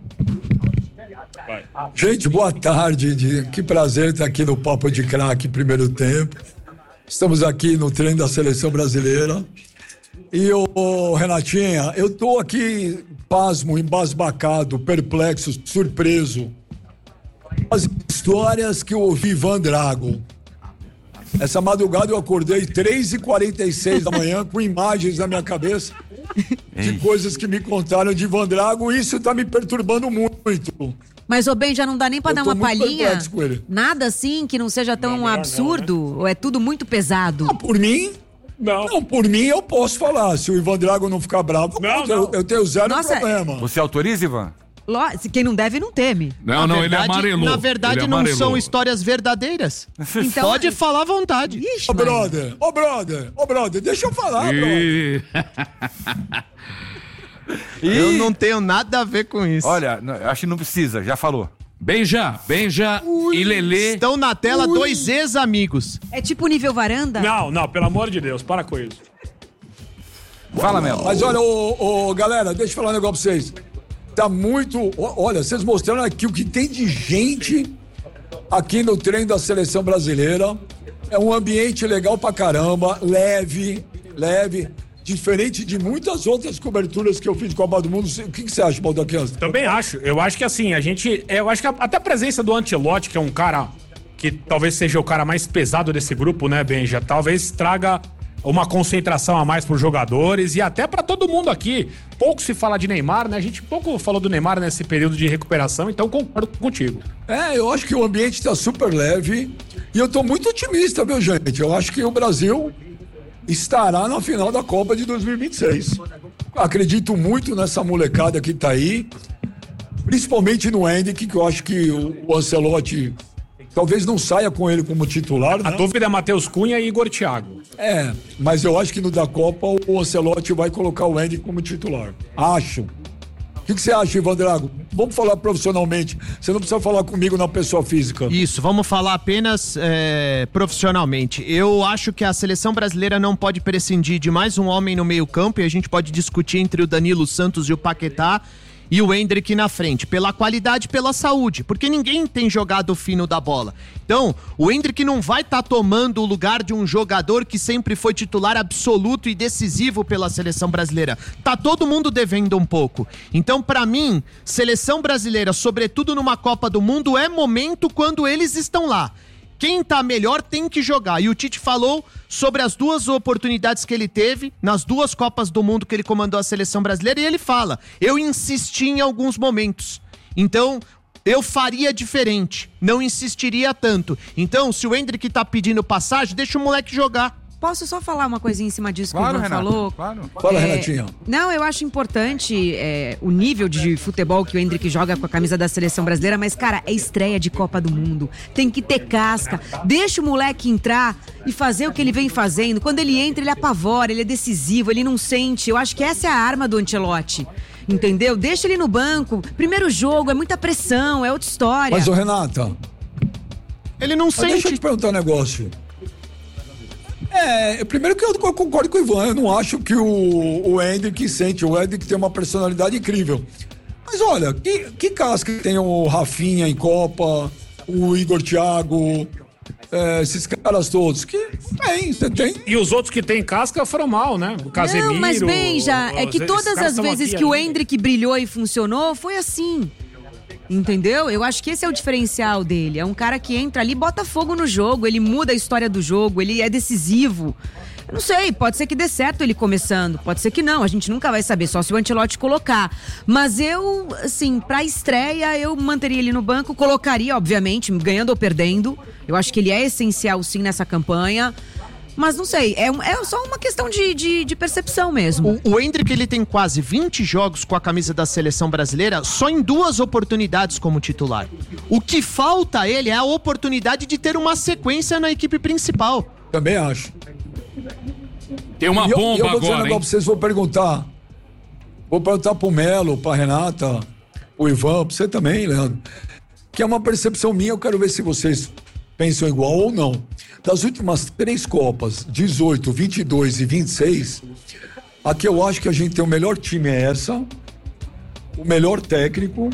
Gente, boa tarde. de- Que prazer estar aqui no Papo de Craque, primeiro tempo. Estamos aqui no treino da seleção brasileira. E, ô, Renatinha, eu tô aqui pasmo, embasbacado, perplexo, surpreso. As histórias que eu ouvi Ivan Drago. Essa madrugada eu acordei três e quarenta e seis da manhã com imagens na minha cabeça de coisas que me contaram de Ivan Drago e isso tá me perturbando muito. Mas, ô Ben, já não dá nem pra Eu dar tô uma muito palhinha? perplexo com ele. Nada assim que não seja tão melhor absurdo? não, né? Ou é tudo muito pesado? Ah, por mim? Não. Não, por mim eu posso falar. Se o Ivan Drago não ficar bravo, eu, eu, eu tenho zero Nossa, problema. Você autoriza, Ivan? Ló- Quem não deve, não teme. Não, Na não, verdade- ele amarelou. Na verdade, Ele não amarelou. são histórias verdadeiras. Então- Pode falar à vontade. Ixi, Ô, Maria. brother, ô, brother, ô, brother, deixa eu falar, brother. E... Eu não tenho nada a ver com isso. Olha, não, acho que não precisa, já falou. Benja, Benja e Lelê. Estão na tela Ui. dois ex-amigos. É tipo nível varanda? Não, não, pelo amor de Deus, para com isso. Fala, Melo. Mas olha, ô, ô, galera, deixa eu falar um negócio pra vocês. Tá muito. ó, Olha, vocês mostraram aqui o que tem de gente aqui no treino da seleção brasileira. É um ambiente legal pra caramba, leve, leve. Diferente de muitas outras coberturas que eu fiz de Copa do Mundo. O que, que você acha, Baldaquiança? Também acho. Eu acho que assim, a gente. Eu acho que a- até a presença do Ancelotti, que é um cara que talvez seja o cara mais pesado desse grupo, né, Benja? Talvez traga uma concentração a mais pros jogadores e até pra todo mundo aqui. Pouco se fala de Neymar, né? A gente pouco falou do Neymar nesse período de recuperação, então concordo contigo. É, eu acho que o ambiente tá super leve. E eu tô muito otimista, viu, gente? Eu acho que o Brasil estará na final da Copa de dois mil e vinte e seis. Acredito muito nessa molecada que tá aí, principalmente no Hendrick, que eu acho que o, o Ancelotti talvez não saia com ele como titular, A né? dúvida é Matheus Cunha e Igor Thiago. É, mas eu acho que no da Copa o Ancelotti vai colocar o Hendrick como titular. Acho. O que, que você acha, Ivan Drago? Vamos falar profissionalmente. Você não precisa falar comigo na pessoa física. Isso, vamos falar apenas é, profissionalmente. Eu acho que a seleção brasileira não pode prescindir de mais um homem no meio-campo e a gente pode discutir entre o Danilo Santos e o Paquetá e o Hendrick na frente, pela qualidade e pela saúde, porque ninguém tem jogado fino da bola. Então, o Hendrick não vai estar tomando o lugar de um jogador que sempre foi titular absoluto e decisivo pela seleção brasileira. Tá todo mundo devendo um pouco. Então, pra mim, seleção brasileira, sobretudo numa Copa do Mundo, é momento quando eles estão lá. Quem tá melhor tem que jogar. E o Tite falou sobre as duas oportunidades que ele teve nas duas Copas do Mundo que ele comandou a seleção brasileira e ele fala: eu insisti em alguns momentos. Então, eu faria diferente. Não insistiria tanto. Então, se o Hendrick tá pedindo passagem, deixa o moleque jogar. Posso só falar uma coisinha em cima disso Claro, que o Ivan Renato, falou? claro. Fala, É, Renatinha. Não, eu acho importante é, o nível de futebol que o Hendrick joga com a camisa da seleção brasileira, mas, cara, é estreia de Copa do Mundo. Tem que ter casca. Deixa o moleque entrar e fazer o que ele vem fazendo. Quando ele entra, ele apavora, ele é decisivo, ele não sente. Eu acho que essa é a arma do Ancelotti. Entendeu? Deixa ele no banco. Primeiro jogo, é muita pressão, é outra história. Mas, ô Renata, Ele não mas deixa eu sente. te perguntar um negócio. É, primeiro que eu concordo com o Ivan, eu não acho que o, o Hendrick sente, o Hendrick tem uma personalidade incrível. Mas olha, que, que casca que tem o Rafinha em Copa, o Igor Thiago, é, esses caras todos, que tem, você tem. E os outros que tem casca foram mal, né? O Casemiro... Não, mas bem, já, é que esses todas caras as tão vezes aqui que o ainda. Hendrick brilhou e funcionou, foi assim. Entendeu? Eu acho que esse é o diferencial dele. É um cara que entra ali, bota fogo no jogo, ele muda a história do jogo, ele é decisivo. Eu não sei, pode ser que dê certo ele começando, pode ser que não, a gente nunca vai saber, só se o Ancelotti colocar. Mas eu, assim, pra estreia, eu manteria ele no banco, colocaria, obviamente, ganhando ou perdendo. Eu acho que ele é essencial, sim, nessa campanha. Mas não sei, é, é só uma questão de, de, de percepção mesmo. O, o Endrick, ele tem quase vinte jogos com a camisa da seleção brasileira, só em duas oportunidades como titular. O que falta a ele é a oportunidade de ter uma sequência na equipe principal. Também acho. Tem uma e eu, bomba eu vou dizer agora, um negócio pra vocês, vou perguntar. Vou perguntar pro Melo, pra Renata, pro Ivan, pra você também, Leandro. Que é uma percepção minha, eu quero ver se vocês pensam igual ou não. Das últimas três Copas, dezoito, vinte e dois e vinte e seis, a que eu acho que a gente tem o melhor time é essa, o melhor técnico,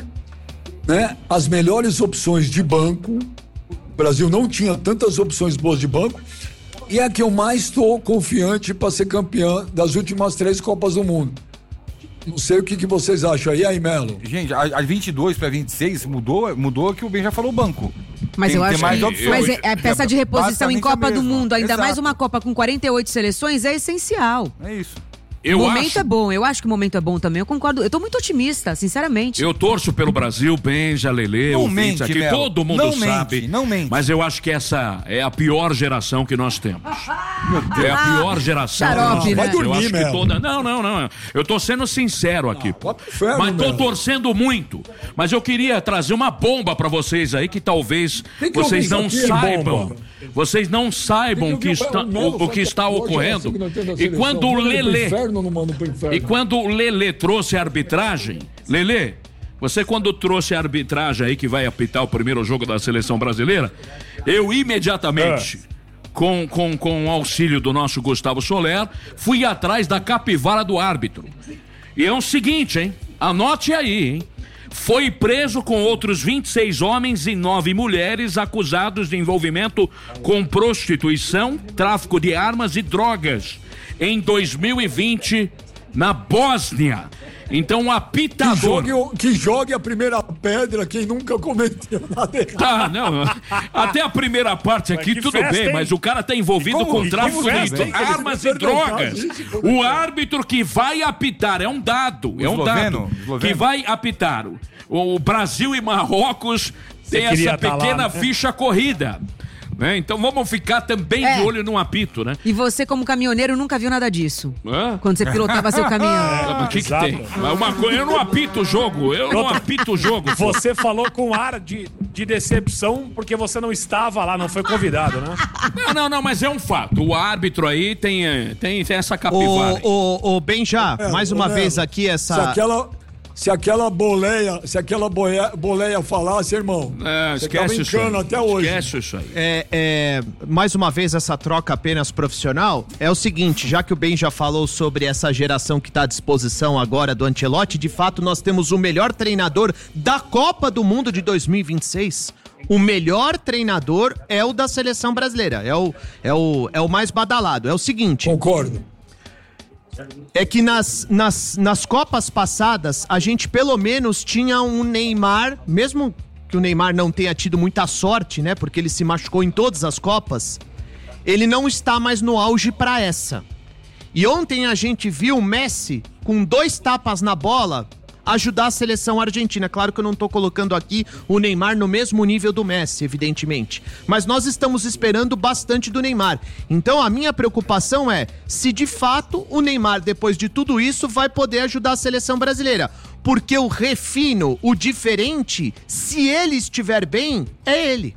né? As melhores opções de banco. O Brasil não tinha tantas opções boas de banco. E é a que eu mais estou confiante para ser campeã das últimas três Copas do Mundo. Não sei o que, que vocês acham aí, aí, Melo. Gente, a, a vinte e dois para vinte e seis mudou, mudou que o Ben já falou banco. Mas tem, eu tem acho mais que opções. mas é, é peça de reposição em Copa do Mundo, ainda Exato. mais uma Copa com quarenta e oito seleções, é essencial. É isso. Eu o momento acho... é bom, eu acho que o momento é bom também, eu concordo. Eu tô muito otimista, sinceramente. Eu torço pelo Brasil, Benja, Lelê, Não ouvintes mente, aqui, Melo. todo mundo Não sabe. mente, não mente. Mas eu acho que essa é a pior geração que nós temos. É a pior geração. Xarope, que nós né? temos. Vai eu dormir, acho que Melo. toda... Não, não, não. Eu tô sendo sincero aqui. pô. inferno, Mas tô Melo. torcendo muito. Mas eu queria trazer uma bomba pra vocês aí que talvez Tem que vocês ouvir não isso aqui, saibam. bomba. Vocês não saibam Tem que que ouvir está, o Melo o, o que está falar, ocorrendo. hoje é assim que nós temos a E seleção. quando o Manda ele pro Lelê... inferno, não manda pro inferno. E quando o Lelê trouxe a arbitragem, Lelê, você quando trouxe a arbitragem aí que vai apitar o primeiro jogo da seleção brasileira, eu imediatamente, É. com, com, com o auxílio do nosso Gustavo Soler, fui atrás da capivara do árbitro. E é o seguinte, hein? Anote aí, hein? Foi preso com outros vinte e seis homens e nove mulheres acusados de envolvimento com prostituição, tráfico de armas e drogas em dois mil e vinte na Bósnia. Então o apitador... Que jogue, o- que jogue a primeira pedra quem nunca cometeu nada errado. Tá, não. Até a primeira parte aqui, que tudo festa, bem, hein? mas o cara tá envolvido E como- com e tráfico como festa, de hein? armas e Eles drogas. perguntaram isso, como O é? árbitro que vai apitar, é um dado, é um esloveno, dado. esloveno. Que vai apitar. O, o Brasil e Marrocos tem queria essa tá lá, pequena né? ficha corrida. Né? Então vamos ficar também É. de olho no apito, né? E você, como caminhoneiro, nunca viu nada disso. Hã? Quando você pilotava seu caminhão. Ah, mas o que, que Exato. tem? Mas uma coisa, eu não apito o jogo, eu não apito o jogo. pô. Você falou com ar de, de decepção porque você não estava lá, não foi convidado, né? Não, não, não, mas é um fato. O árbitro aí tem, eh, tem, tem essa capivara. aí. Ô, ô, ô, Benja, É, mais ô, uma Melo, vez aqui Se essa... aquela, se aquela boleia, se aquela boleia, boleia falasse, irmão, É, você esquece tava em isso aí. cana até hoje. Esquece isso aí. É, é, mais uma vez essa troca apenas profissional, é o seguinte, já que o Ben já falou sobre essa geração que está à disposição agora do Ancelotti, de fato nós temos o melhor treinador da Copa do Mundo de dois mil e vinte e seis. O melhor treinador é o da seleção brasileira, é o, é o, é o mais badalado. É o seguinte... Concordo. É que nas, nas, nas Copas passadas, a gente pelo menos tinha um Neymar, mesmo que o Neymar não tenha tido muita sorte, né? Porque ele se machucou em todas as Copas, ele não está mais no auge pra essa. E ontem a gente viu o Messi, com dois tapas na bola, ajudar a seleção argentina. Claro que eu não tô colocando aqui o Neymar no mesmo nível do Messi, evidentemente. Mas nós estamos esperando bastante do Neymar. Então a minha preocupação é se de fato o Neymar, depois de tudo isso, vai poder ajudar a seleção brasileira. Porque o refino, o diferente, se ele estiver bem, é ele.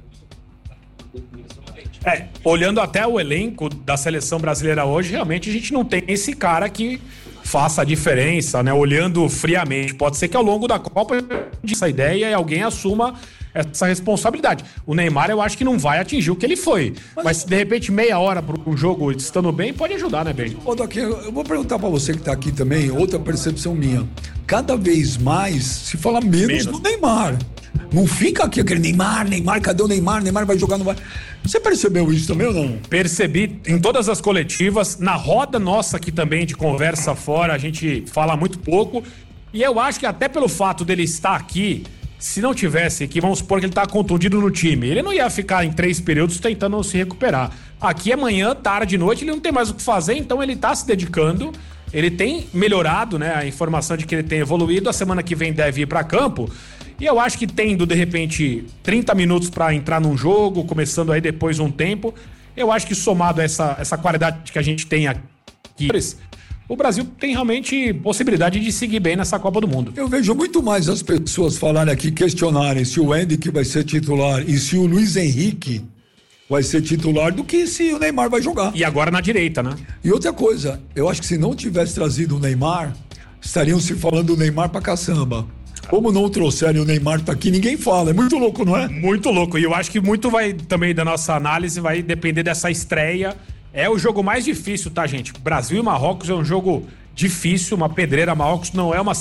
É, olhando até o elenco da seleção brasileira hoje, realmente a gente não tem esse cara que faça a diferença, né? Olhando friamente. Pode ser que ao longo da Copa essa ideia e alguém assuma essa responsabilidade. O Neymar eu acho que não vai atingir o que ele foi. Mas se de repente meia hora para um jogo estando bem, pode ajudar, né, Ben? Ô, Doquinha, eu vou perguntar pra você que tá aqui também, outra percepção minha. Cada vez mais se fala menos, Menos. do Neymar. Não fica aqui aquele Neymar, Neymar, cadê o Neymar? Neymar vai jogar, não vai. Você percebeu isso também ou não? Percebi em todas as coletivas, na roda nossa aqui também de conversa fora, a gente fala muito pouco. E eu acho que até pelo fato dele estar aqui, se não tivesse, que vamos supor que ele tá contundido no time, ele não ia ficar em três períodos tentando se recuperar. Aqui é manhã, tarde, noite, ele não tem mais o que fazer, então ele tá se dedicando, ele tem melhorado, né, a informação de que ele tem evoluído, a semana que vem deve ir pra campo, e eu acho que tendo, de repente, trinta minutos pra entrar num jogo, começando aí depois um tempo, eu acho que somado a essa, essa qualidade que a gente tem aqui, o Brasil tem realmente possibilidade de seguir bem nessa Copa do Mundo. Eu vejo muito mais as pessoas falarem aqui, questionarem se o Henrique vai ser titular e se o Luiz Henrique vai ser titular do que se o Neymar vai jogar. E agora na direita, né? E outra coisa, eu acho que se não tivesse trazido o Neymar, estariam se falando do Neymar pra caçamba. Como não trouxerem o Neymar tá aqui, ninguém fala. É muito louco, não é? Muito louco. E eu acho que muito vai também da nossa análise, vai depender dessa estreia. É o jogo mais difícil, tá, gente? Brasil e Marrocos é um jogo difícil, uma pedreira. Marrocos não é uma